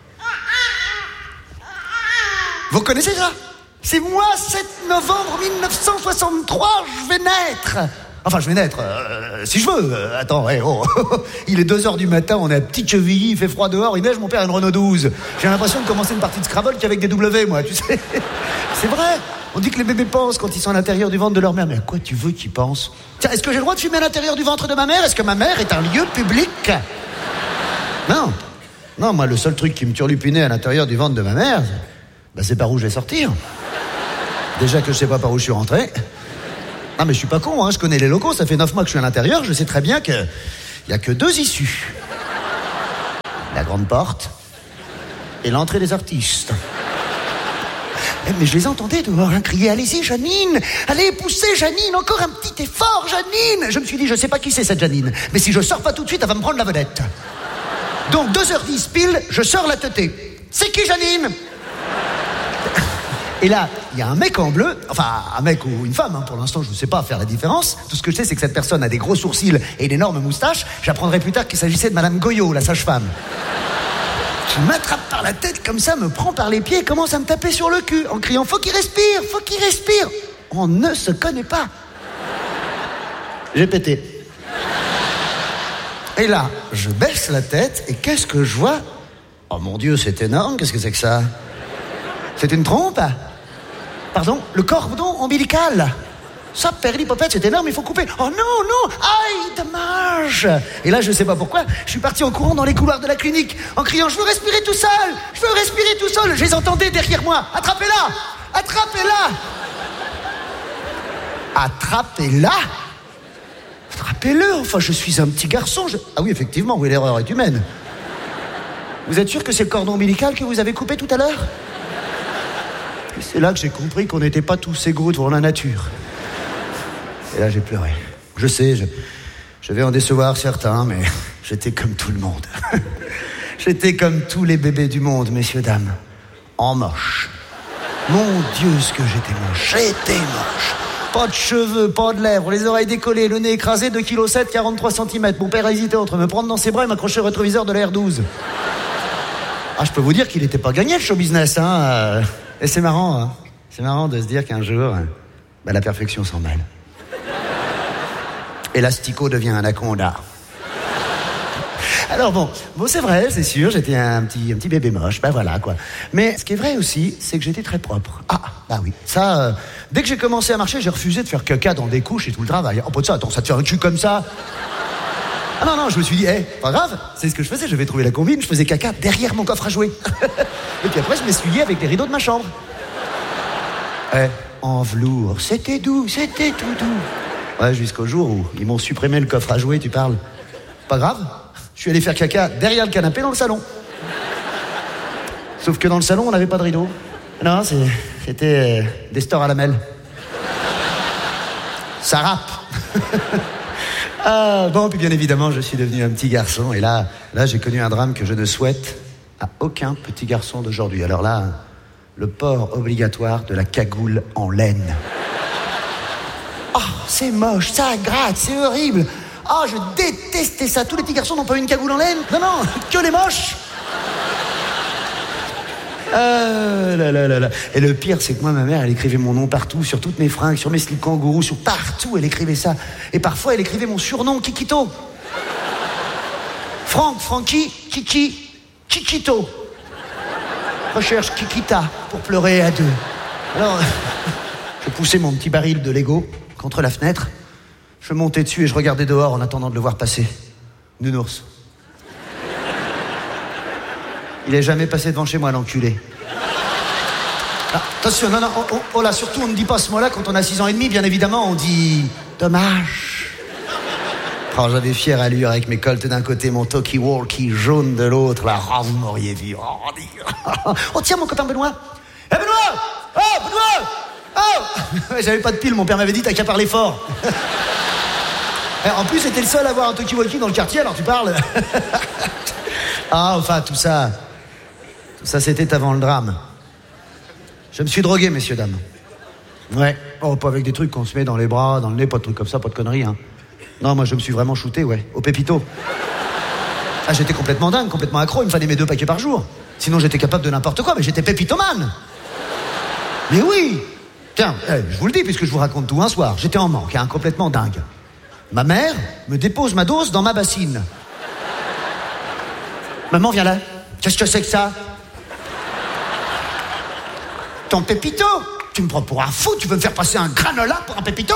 Vous connaissez ça? C'est moi, sept novembre mille neuf cent soixante-trois, je vais naître. Enfin, je vais naître, euh, si je veux. Euh, attends, hey, oh. Il est deux heures du matin, on est à Petite-Chevilly, il fait froid dehors, il neige, mon père a une Renault douze. J'ai l'impression de commencer une partie de Scrabble qu'avec des W, moi, tu sais. C'est vrai. On dit que les bébés pensent quand ils sont à l'intérieur du ventre de leur mère. Mais à quoi tu veux qu'ils pensent? Tiens, est-ce que j'ai le droit de fumer à l'intérieur du ventre de ma mère? Est-ce que ma mère est un lieu public? Non. Non, moi, le seul truc qui me turlupinait à l'intérieur du ventre de ma mère, bah, c'est par où je vais sortir. Déjà que je sais pas par où je suis rentré. Ah, mais je suis pas con, hein, je connais les locaux, ça fait neuf mois que je suis à l'intérieur, je sais très bien que il y a que deux issues. La grande porte et l'entrée des artistes. Mais je les entendais dehors, hein, crier « Allez-y, Janine! Allez, poussez, Janine! Encore un petit effort, Janine !» Je me suis dit, je sais pas qui c'est, cette Janine. Mais si je sors pas tout de suite, elle va me prendre la vedette. Donc, deux heures dix pile, je sors la teutée. « C'est qui, Janine ?» Et là, il y a un mec en bleu, enfin, un mec ou une femme, hein, pour l'instant, je ne sais pas faire la différence. Tout ce que je sais, c'est que cette personne a des gros sourcils et une énorme moustache. J'apprendrai plus tard qu'il s'agissait de Madame Goyot, la sage-femme. Qui m'attrape par la tête comme ça, me prend par les pieds et commence à me taper sur le cul en criant « Faut qu'il respire, faut qu'il respire !» On ne se connaît pas. J'ai pété. Et là, je baisse la tête et qu'est-ce que je vois? Oh mon Dieu, c'est énorme, qu'est-ce que c'est que ça? C'est une trompe? Pardon? Le cordon ombilical? Ça, perlipopette, c'est énorme, il faut couper. Oh non, non, aïe, dommage. Et là, je sais pas pourquoi, je suis parti en courant dans les couloirs de la clinique, en criant, je veux respirer tout seul, je veux respirer tout seul. Je les entendais derrière moi. Attrapez-la, attrapez-la. Attrapez-la. Attrapez-le, enfin, je suis un petit garçon. Je... Ah oui, effectivement, oui, l'erreur est humaine. Vous êtes sûr que c'est le cordon ombilical que vous avez coupé tout à l'heure? C'est là que j'ai compris qu'on n'était pas tous égaux devant la nature. Et là, j'ai pleuré. Je sais, je, je vais en décevoir certains, mais j'étais comme tout le monde. J'étais comme tous les bébés du monde, messieurs, dames. En moche. Mon Dieu, ce que j'étais moche. J'étais moche. Pas de cheveux, pas de lèvres, les oreilles décollées, le nez écrasé, deux virgule sept kilos, quarante-trois centimètres. Mon père a hésité entre me prendre dans ses bras et m'accrocher au rétroviseur de la R douze. Ah, je peux vous dire qu'il n'était pas gagné, le show business, hein. Et c'est marrant, hein. C'est marrant de se dire qu'un jour, bah, la perfection s'en mêle. Et l'asticot devient un anaconda. Alors bon, bon c'est vrai, c'est sûr, j'étais un petit, un petit bébé moche, ben voilà quoi. Mais ce qui est vrai aussi, c'est que j'étais très propre. Ah, bah oui, ça, euh, dès que j'ai commencé à marcher, j'ai refusé de faire caca dans des couches et tout le travail. Oh, pas de ça, attends, ça te fait un cul comme ça? Ah non, non, je me suis dit, hé, hey, pas grave, c'est ce que je faisais, je vais trouver la combine, je faisais caca derrière mon coffre à jouets. Et puis après, je m'essuyais avec les rideaux de ma chambre. Eh, en velours, c'était doux, c'était tout doux. Ouais, jusqu'au jour où ils m'ont supprimé le coffre à jouets, tu parles. Pas grave, je suis allé faire caca derrière le canapé dans le salon. Sauf que dans le salon, on n'avait pas de rideau. Non, c'est, c'était euh, des stores à lamelles. Ça rappe. Ah, bon, puis bien évidemment, je suis devenu un petit garçon. Et là, là, j'ai connu un drame que je ne souhaite à aucun petit garçon d'aujourd'hui. Alors là, le port obligatoire de la cagoule en laine. Oh, c'est moche, ça gratte, c'est horrible. Oh, je détestais ça. Tous les petits garçons n'ont pas eu une cagoule en laine. Non, non, que les moches. Ah là là là là. Et le pire, c'est que moi, ma mère, elle écrivait mon nom partout, sur toutes mes fringues, sur mes slips kangourous, sur partout, elle écrivait ça. Et parfois, elle écrivait mon surnom, Kikito. Franck, Francky, Kiki, Kikito. Recherche Kikita pour pleurer à deux. Alors, je poussais mon petit baril de Lego contre la fenêtre. Je montais dessus et je regardais dehors en attendant de le voir passer. Nounours. Il est jamais passé devant chez moi, l'enculé. Ah, attention, non, non, oh, oh, oh là, surtout on ne dit pas ce mot-là quand on a six ans et demi, bien évidemment, on dit dommage. Oh, j'avais fière allure avec mes colts d'un côté, mon talkie-walkie jaune de l'autre, là, oh, vous m'auriez vu. Oh, oh, tiens, mon copain Benoît. Hé, hey, Benoît! Oh, Benoît! Oh! J'avais pas de pile, mon père m'avait dit, t'as qu'à parler fort. En plus, c'était le seul à avoir un talkie-walkie dans le quartier, alors tu parles. Ah, enfin, tout ça... Tout ça, c'était avant le drame. Je me suis drogué, messieurs, dames. Ouais. Oh, pas avec des trucs qu'on se met dans les bras, dans le nez, pas de trucs comme ça, pas de conneries, hein. Non, moi, je me suis vraiment shooté, ouais, au pépito. Ah, j'étais complètement dingue, complètement accro, il me fallait mes deux paquets par jour. Sinon, j'étais capable de n'importe quoi, mais j'étais pépitomane. Mais oui. Tiens, eh, je vous le dis, puisque je vous raconte tout un soir. J'étais en manque, hein, complètement dingue. Ma mère me dépose ma dose dans ma bassine. Maman, viens là. Qu'est-ce que c'est que ça? Ton pépito? Tu me prends pour un fou? Tu veux me faire passer un granola pour un pépito?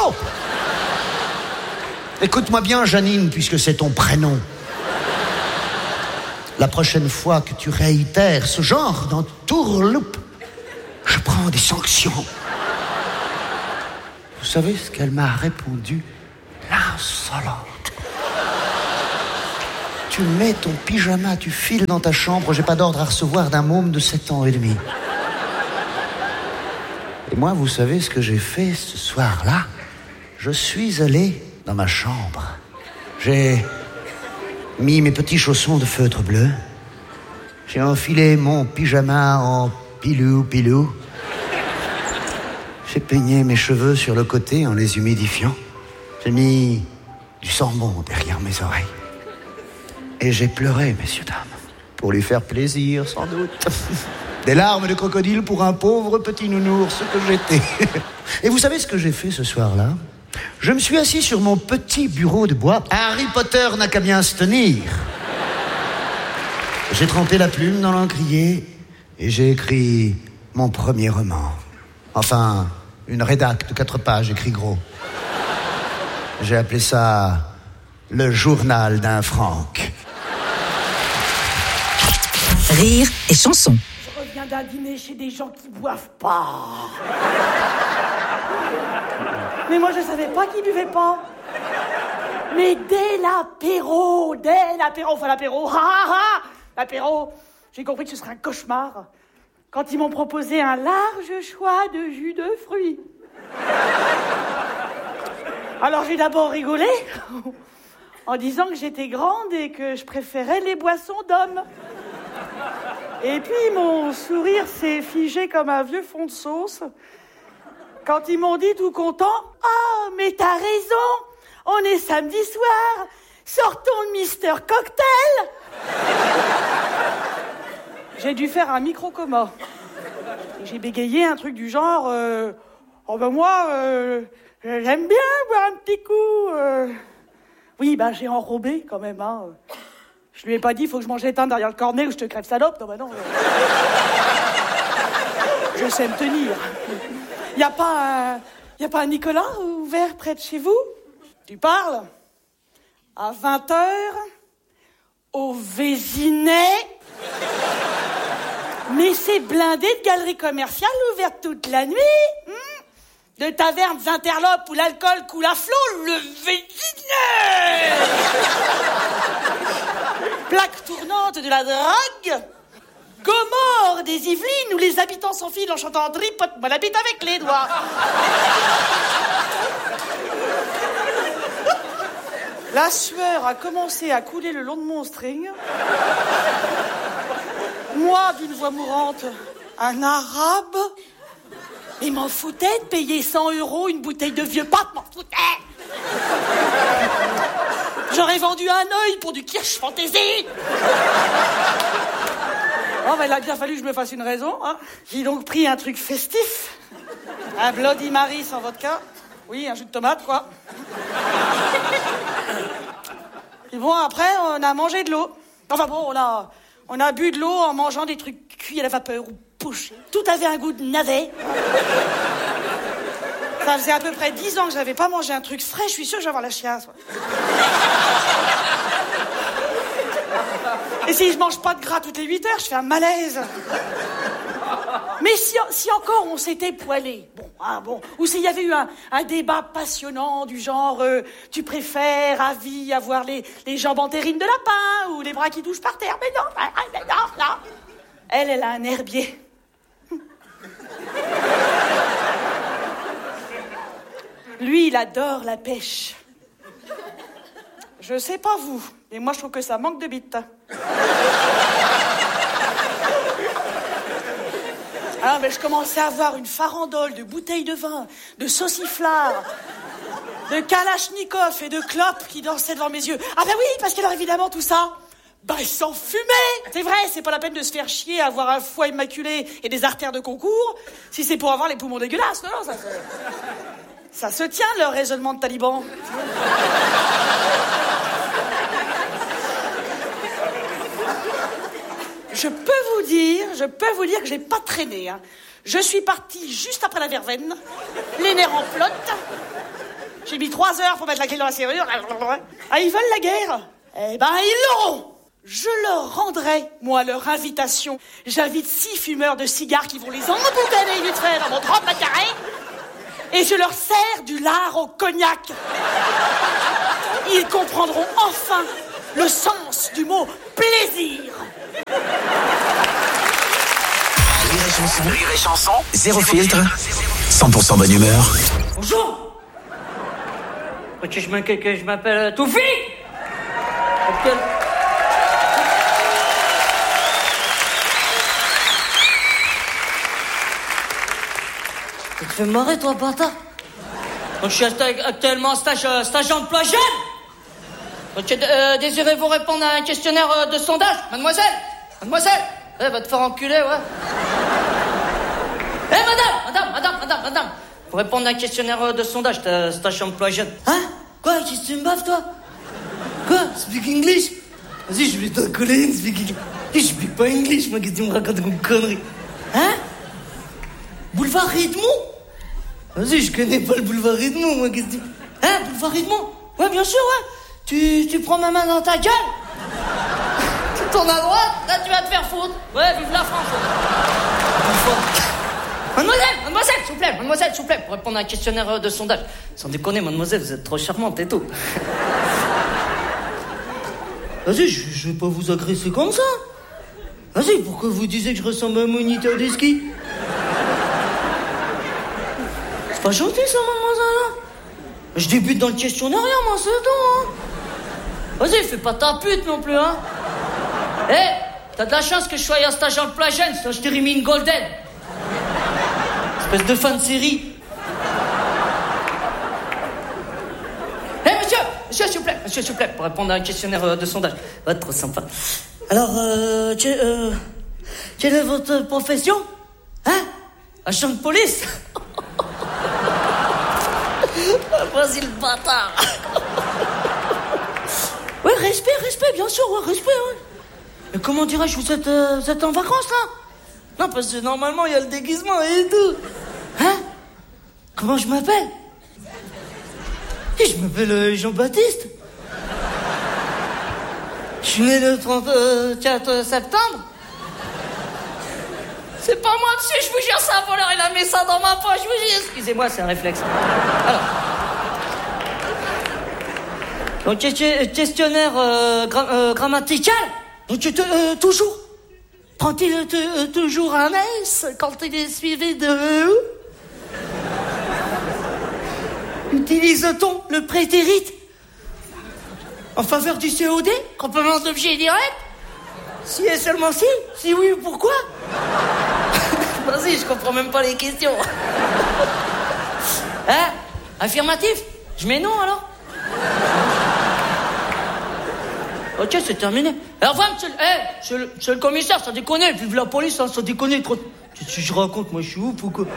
Écoute-moi bien, Janine, puisque c'est ton prénom. La prochaine fois que tu réitères ce genre d'entourloupe, je prends des sanctions. Vous savez ce qu'elle m'a répondu? L'insolente. Tu mets ton pyjama, tu files dans ta chambre, j'ai pas d'ordre à recevoir d'un môme de sept ans et demi. Et moi, vous savez ce que j'ai fait ce soir-là? Je suis allé dans ma chambre. J'ai mis mes petits chaussons de feutre bleu. J'ai enfilé mon pyjama en pilou-pilou. J'ai peigné mes cheveux sur le côté en les humidifiant. J'ai mis du savon derrière mes oreilles. Et j'ai pleuré, messieurs, dames, pour lui faire plaisir, sans doute. Des larmes de crocodile pour un pauvre petit nounours que j'étais. Et vous savez ce que j'ai fait ce soir-là? Je me suis assis sur mon petit bureau de bois. Harry Potter n'a qu'à bien se tenir. J'ai trempé la plume dans l'encrier et j'ai écrit mon premier roman. Enfin, une rédac de quatre pages écrit gros. J'ai appelé ça le journal d'un Franck. Rire et chanson. Je reviens d'un dîner chez des gens qui boivent pas. Mais moi, je savais pas qu'ils buvaient pas. Mais dès l'apéro, dès l'apéro, enfin l'apéro, ha ha ha, l'apéro, j'ai compris que ce serait un cauchemar. Quand ils m'ont proposé un large choix de jus de fruits. Alors j'ai d'abord rigolé, en disant que j'étais grande et que je préférais les boissons d'hommes. Et puis mon sourire s'est figé comme un vieux fond de sauce quand ils m'ont dit tout content « Oh, mais t'as raison, on est samedi soir, sortons le Mister Cocktail !» J'ai dû faire un micro-coma. J'ai bégayé un truc du genre euh, « Oh ben moi, euh, j'aime bien boire un petit coup. Euh... » Oui, ben j'ai enrobé quand même, hein. Je lui ai pas dit, il faut que je mange l'étain derrière le cornet ou je te crève salope. Non, ben non. Je sais me tenir. Y a pas un, y a pas un Nicolas ouvert près de chez vous? Tu parles? À vingt heures? Au Vésinet? Mais c'est blindé de galeries commerciales ouvertes toute la nuit. Hmm? De tavernes interlopes où l'alcool coule à flot, le Vésinet! Plaque tournante de la drague, Gomorre des Yvelines où les habitants s'enfilent en chantant tripote-moi la bite avec les doigts. La sueur a commencé à couler le long de mon string. Moi, d'une voix mourante, un arabe. Il m'en foutait de payer cent euros une bouteille de vieux pape, m'en foutait. J'aurais vendu un œil pour du Kirsch Fantasy. Oh, ben, il a bien fallu que je me fasse une raison, hein. J'ai donc pris un truc festif. Un Bloody Mary sans vodka. Oui, un jus de tomate, quoi. Et bon, après, on a mangé de l'eau. Enfin bon, on a, on a bu de l'eau en mangeant des trucs cuits à la vapeur ou pochés. Tout avait un goût de navet. Ça faisait à peu près dix ans que je n'avais pas mangé un truc frais. Je suis sûre que je vais avoir la chiasse. Ouais. Et si je mange pas de gras toutes les huit heures, je fais un malaise. Mais si, si encore on s'était poilé, bon, ah bon, ou s'il y avait eu un, un débat passionnant du genre euh, tu préfères à vie avoir les, les jambes en terrine de lapin ou les bras qui touchent par terre, mais non, mais non, non. Elle, elle a un herbier. Lui, il adore la pêche. Je sais pas vous, mais moi je trouve que ça manque de bite. Ah, mais je commençais à avoir une farandole de bouteilles de vin, de sauciflard, de kalachnikov et de clopes qui dansaient devant mes yeux. Ah ben oui, parce qu'alors évidemment tout ça, bah ils s'en fumaient. C'est vrai, c'est pas la peine de se faire chier à avoir un foie immaculé et des artères de concours, si c'est pour avoir les poumons dégueulasses. Non, non, ça se... Ça se tient, leur raisonnement de taliban. Je peux vous dire, je peux vous dire que j'ai pas traîné, hein. Je suis partie juste après la verveine, les nerfs en flotte. J'ai mis trois heures pour mettre la clé dans la serrure. Ah, ils veulent la guerre? Eh ben, ils l'auront. Je leur rendrai, moi, leur invitation. J'invite six fumeurs de cigares qui vont les emboucaner vite fait dans mon trente mètres carrés. Et je leur sers du lard au cognac. Ils comprendront enfin le sens du mot plaisir. Rire et chanson. Rire et chanson. Zéro filtre. cent pour cent bonne humeur. Bonjour. Ok, je m'inquiète, je m'appelle Toufi. Ok. Tu te fais marrer, toi, bâtard. Donc, je suis actuellement en stage, euh, stage emploi jeune. Ok, euh, désirez-vous répondre à un questionnaire euh, de sondage, mademoiselle? Mademoiselle? Eh, va te faire enculer, ouais. Eh, madame, madame, madame, madame, madame. Pour répondre à un questionnaire euh, de sondage, t'as stage emploi jeune. Hein? Quoi? Qu'est-ce que tu me baves, toi? Quoi? Speak English? Vas-y, je vais t'en coller une, speak English. Je speak pas English, moi, qu'est-ce que tu me racontes comme connerie? Hein? Boulevard Edmond? Vas-y, je connais pas le boulevard Edmond, moi, qu'est-ce que tu... Hein, boulevard Edmond? Ouais, bien sûr, ouais. Tu, tu prends ma main dans ta gueule? Tu tournes à droite, là, tu vas te faire foutre. Ouais, vive la France. Mademoiselle, mademoiselle, s'il vous plaît, mademoiselle, s'il vous plaît, pour répondre à un questionnaire de sondage. Sans déconner, mademoiselle, vous êtes trop charmante et tout. Vas-y, je, je vais pas vous agresser comme ça. Vas-y, pourquoi vous disiez que je ressemble à un moniteur de ski? C'est pas gentil, ça, mademoiselle. Je débute dans le questionnaire, moi, c'est tout, hein. Vas-y, fais pas ta pute non plus, hein. Eh, hey, t'as de la chance que je sois en stage en plage jeune, sinon je t'aurais mis une golden. Espèce de fan de série. Eh, hey, monsieur, monsieur, s'il vous plaît, monsieur, s'il vous plaît, pour répondre à un questionnaire de sondage. Va être trop sympa. Alors, euh, quelle, euh, quelle est votre profession? Hein? Agent de police? Vas-y, le bâtard. Ouais, respect, respect, bien sûr, ouais, respect, ouais. Mais comment dirais-je, vous êtes, euh, vous êtes en vacances, là? Non, parce que normalement, il y a le déguisement et tout. Hein? Comment je m'appelle? Je m'appelle euh, Jean-Baptiste. Je suis né le trente-quatre septembre. C'est pas moi, monsieur, je vous jure, c'est un voleur, il a mis ça dans ma poche, je vous jure. Excusez-moi, c'est un réflexe. Alors. Donc, questionnaire euh, gra euh, grammatical. Donc, euh, toujours. Prend-il euh, toujours un S quand il est suivi de E? Utilise-t-on le prétérit en faveur du C O D, complément d'objet direct? Si et seulement si? Si oui, pourquoi? Vas-y, je comprends même pas les questions. Hein? Affirmatif? Je mets non, alors? Ok, c'est terminé. Alors, voilà, monsieur, hey, monsieur, le, monsieur le commissaire, ça déconne. Vive la police, hein, ça déconne. Trop... Qu'est-ce que je raconte? Moi, je suis ouf ou quoi?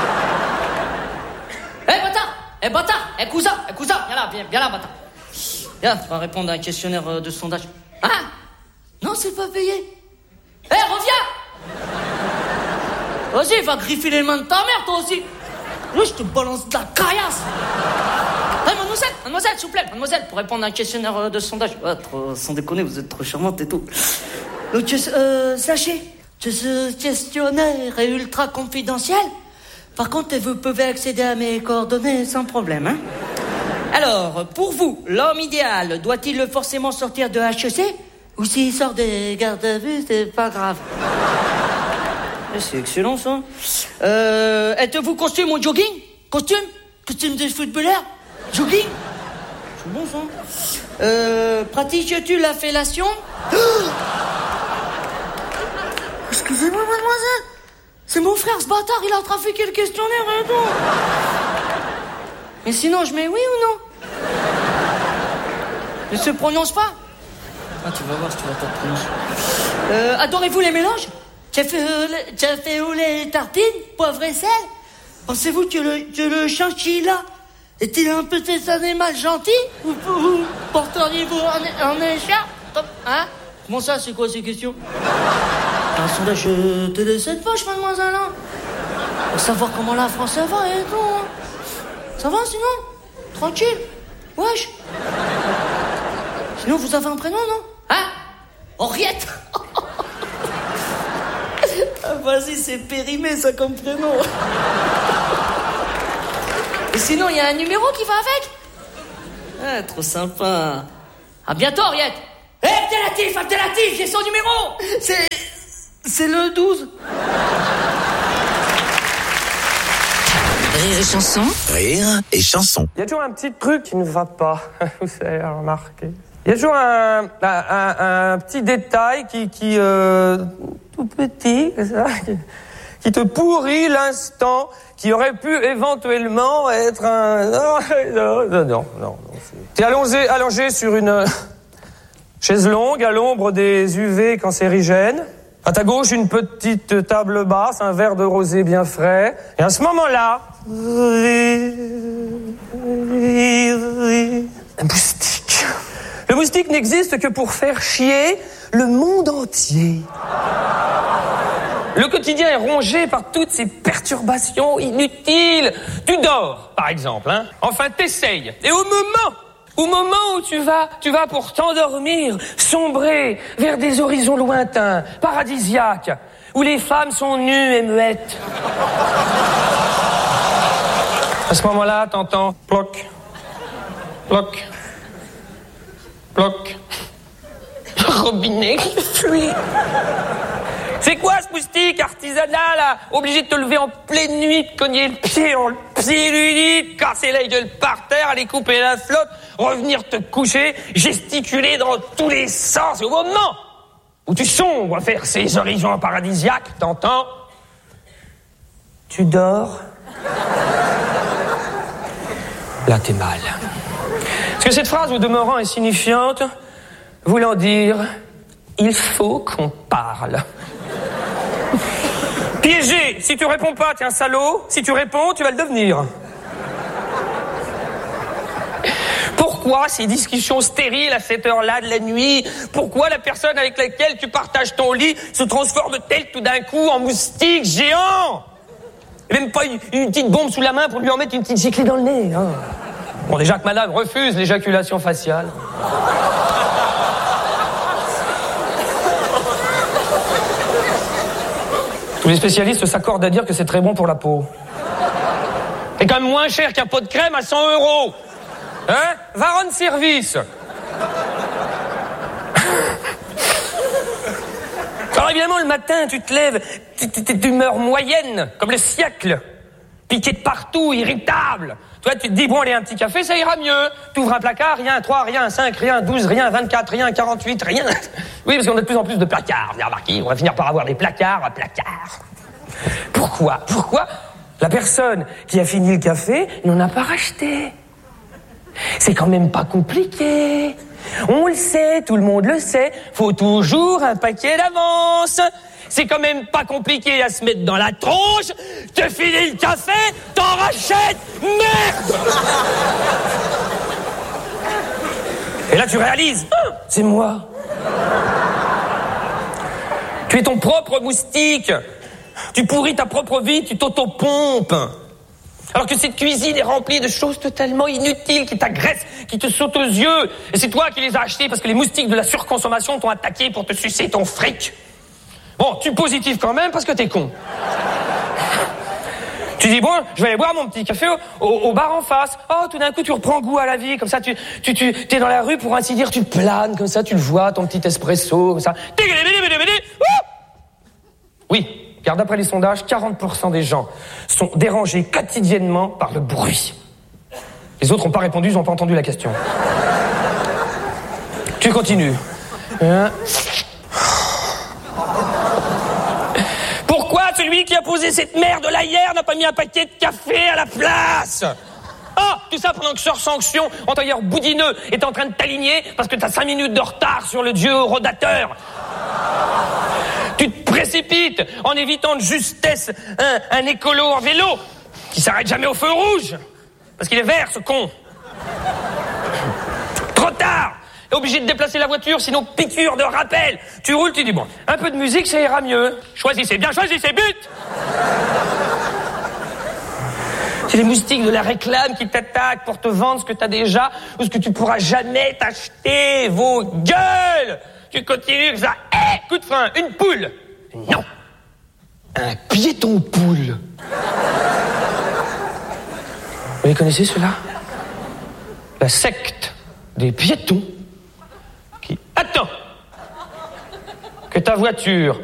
Hé, hey, bâtard! Hé, hey, bâtard! Hé, hey, cousin! Hé, hey, cousin! Viens là, viens, viens là, bâtard. Viens, tu vas répondre à un questionnaire euh, de sondage. Hein? Non, c'est pas payé. Hé, hey, reviens! Vas-y, va griffer les mains de ta mère, toi aussi. Là, je te balance de la caillasse. Hey, mademoiselle, mademoiselle, s'il vous plaît, mademoiselle, pour répondre à un questionnaire de sondage. Ouais, trop, sans déconner, vous êtes trop charmante et tout. Donc, euh, sachez que ce questionnaire est ultra confidentiel. Par contre, vous pouvez accéder à mes coordonnées sans problème, hein. Alors, pour vous, l'homme idéal doit-il forcément sortir de H E C? Ou s'il sort des gardes à vue, c'est pas grave. C'est excellent, ça. Euh, êtes-vous costume ou jogging? Costume? Costume de footballeur? Jogging? C'est bon, ça. Euh, pratiques-tu la fellation? Excusez-moi, mademoiselle. C'est mon frère, ce bâtard, il a trafiqué le questionnaire et tout. Mais sinon, je mets oui ou non? Il se prononce pas? Ah, tu vas voir si tu vas pas te prononcer. Euh, adorez-vous les mélanges? Café au lait et tartines, poivre et sel? Pensez-vous que le, que le chinchilla est-il un petit animal gentil? Ou, ou porteriez-vous en, en écharpe? Hein? Comment ça, c'est quoi ces questions? Un sondage euh, télé sept poches, mademoiselle, hein? Pour savoir comment la France va et tout, hein? Ça va, sinon? Tranquille? Wesh? Sinon, vous avez un prénom, non? Hein? Henriette. Ah, vas-y, c'est périmé, ça, comme prénom. Et sinon, il y a un numéro qui va avec. Ah, trop sympa. À bientôt, Henriette. Hé, hey, Abdelatif, Abdelatif, j'ai son numéro. C'est... c'est le douze. Rire et chanson. Rire et chanson. Il y a toujours un petit truc qui ne va pas. Vous avez remarqué. Il y a toujours un, un, un, un petit détail qui, qui euh, tout petit, ça, qui, qui te pourrit l'instant, qui aurait pu éventuellement être un... Non, non, non, non. non T'es allongé, allongé sur une chaise longue à l'ombre des U V cancérigènes. À ta gauche, une petite table basse, un verre de rosé bien frais. Et à ce moment-là... Un moustique. Le moustique n'existe que pour faire chier le monde entier. Le quotidien est rongé par toutes ces perturbations inutiles. Tu dors, par exemple, hein. Enfin, t'essayes. Et au moment... Au moment où tu vas, tu vas pour t'endormir, sombrer vers des horizons lointains, paradisiaques, où les femmes sont nues et muettes. À ce moment-là, t'entends ploc, ploc, ploc, le robinet qui fuit. C'est quoi ce moustique artisanal, là? Obligé de te lever en pleine nuit, de cogner le pied en le pied du lit, de casser la gueule par terre, aller couper la flotte, revenir te coucher, gesticuler dans tous les sens. Et au moment où tu sombres vers ces horizons paradisiaques, t'entends? Tu dors? Là, t'es mal. Parce que cette phrase, au demeurant, est signifiante, voulant dire « il faut qu'on parle ». Piégé, si tu réponds pas, t'es un salaud. Si tu réponds, tu vas le devenir. Pourquoi ces discussions stériles à cette heure-là de la nuit? Pourquoi la personne avec laquelle tu partages ton lit se transforme-t-elle tout d'un coup en moustique géant? Et même pas une, une petite bombe sous la main pour lui en mettre une petite giclée dans le nez, hein. Bon, déjà que madame refuse l'éjaculation faciale. Tous les spécialistes s'accordent à dire que c'est très bon pour la peau. C'est quand même moins cher qu'un pot de crème à cent euros. Hein? Va rendre service. Alors évidemment, le matin, tu te lèves, t'es d'humeur moyenne, comme le siècle. Piqué de partout, irritable. Toi, tu te dis, bon, allez, un petit café, ça ira mieux. T'ouvres un placard, rien, trois, rien, cinq, rien, douze, rien, vingt-quatre, rien, quarante-huit, rien. Oui, parce qu'on a de plus en plus de placards. Vous avez remarqué, on va finir par avoir des placards à placards. Pourquoi? Pourquoi la personne qui a fini le café n'en a pas racheté? C'est quand même pas compliqué. On le sait, tout le monde le sait. Faut toujours un paquet d'avance. C'est quand même pas compliqué à se mettre dans la tronche. Te finis le café, t'en rachètes. Merde! Et là tu réalises, ah, c'est moi. Tu es ton propre moustique. Tu pourris ta propre vie, tu t'auto-pompes. Alors que cette cuisine est remplie de choses totalement inutiles qui t'agressent, qui te sautent aux yeux. Et c'est toi qui les as achetées parce que les moustiques de la surconsommation t'ont attaqué pour te sucer ton fric. Bon, tu positives quand même parce que t'es con. Tu dis, bon, je vais aller boire mon petit café au, au, au bar en face. Oh, tout d'un coup, tu reprends goût à la vie. Comme ça, tu, tu, tu, t'es dans la rue, pour ainsi dire, tu planes. Comme ça, tu le vois, ton petit espresso, comme ça. Oui, car d'après les sondages, quarante pour cent des gens sont dérangés quotidiennement par le bruit. Les autres n'ont pas répondu, ils n'ont pas entendu la question. Tu continues. Hein? Pourquoi celui qui a posé cette merde là hier n'a pas mis un paquet de café à la place? Oh, tout ça pendant que sort sanction, en tailleur boudineux est en train de t'aligner parce que t'as cinq minutes de retard sur le dieu rodateur. Tu te précipites en évitant de justesse un, un écolo en vélo qui s'arrête jamais au feu rouge parce qu'il est vert, ce con. Trop tard. T'es obligé de déplacer la voiture, sinon piqûre de rappel. Tu roules, tu dis bon, un peu de musique, ça ira mieux. Choisissez bien, choisissez, but. C'est les moustiques de la réclame qui t'attaquent pour te vendre ce que t'as déjà ou ce que tu pourras jamais t'acheter. Vos gueules tu continues que ça. Eh, coup de frein, une poule. Non. Un piéton poule. Vous les connaissez ceux-là? La secte des piétons qui attend que ta voiture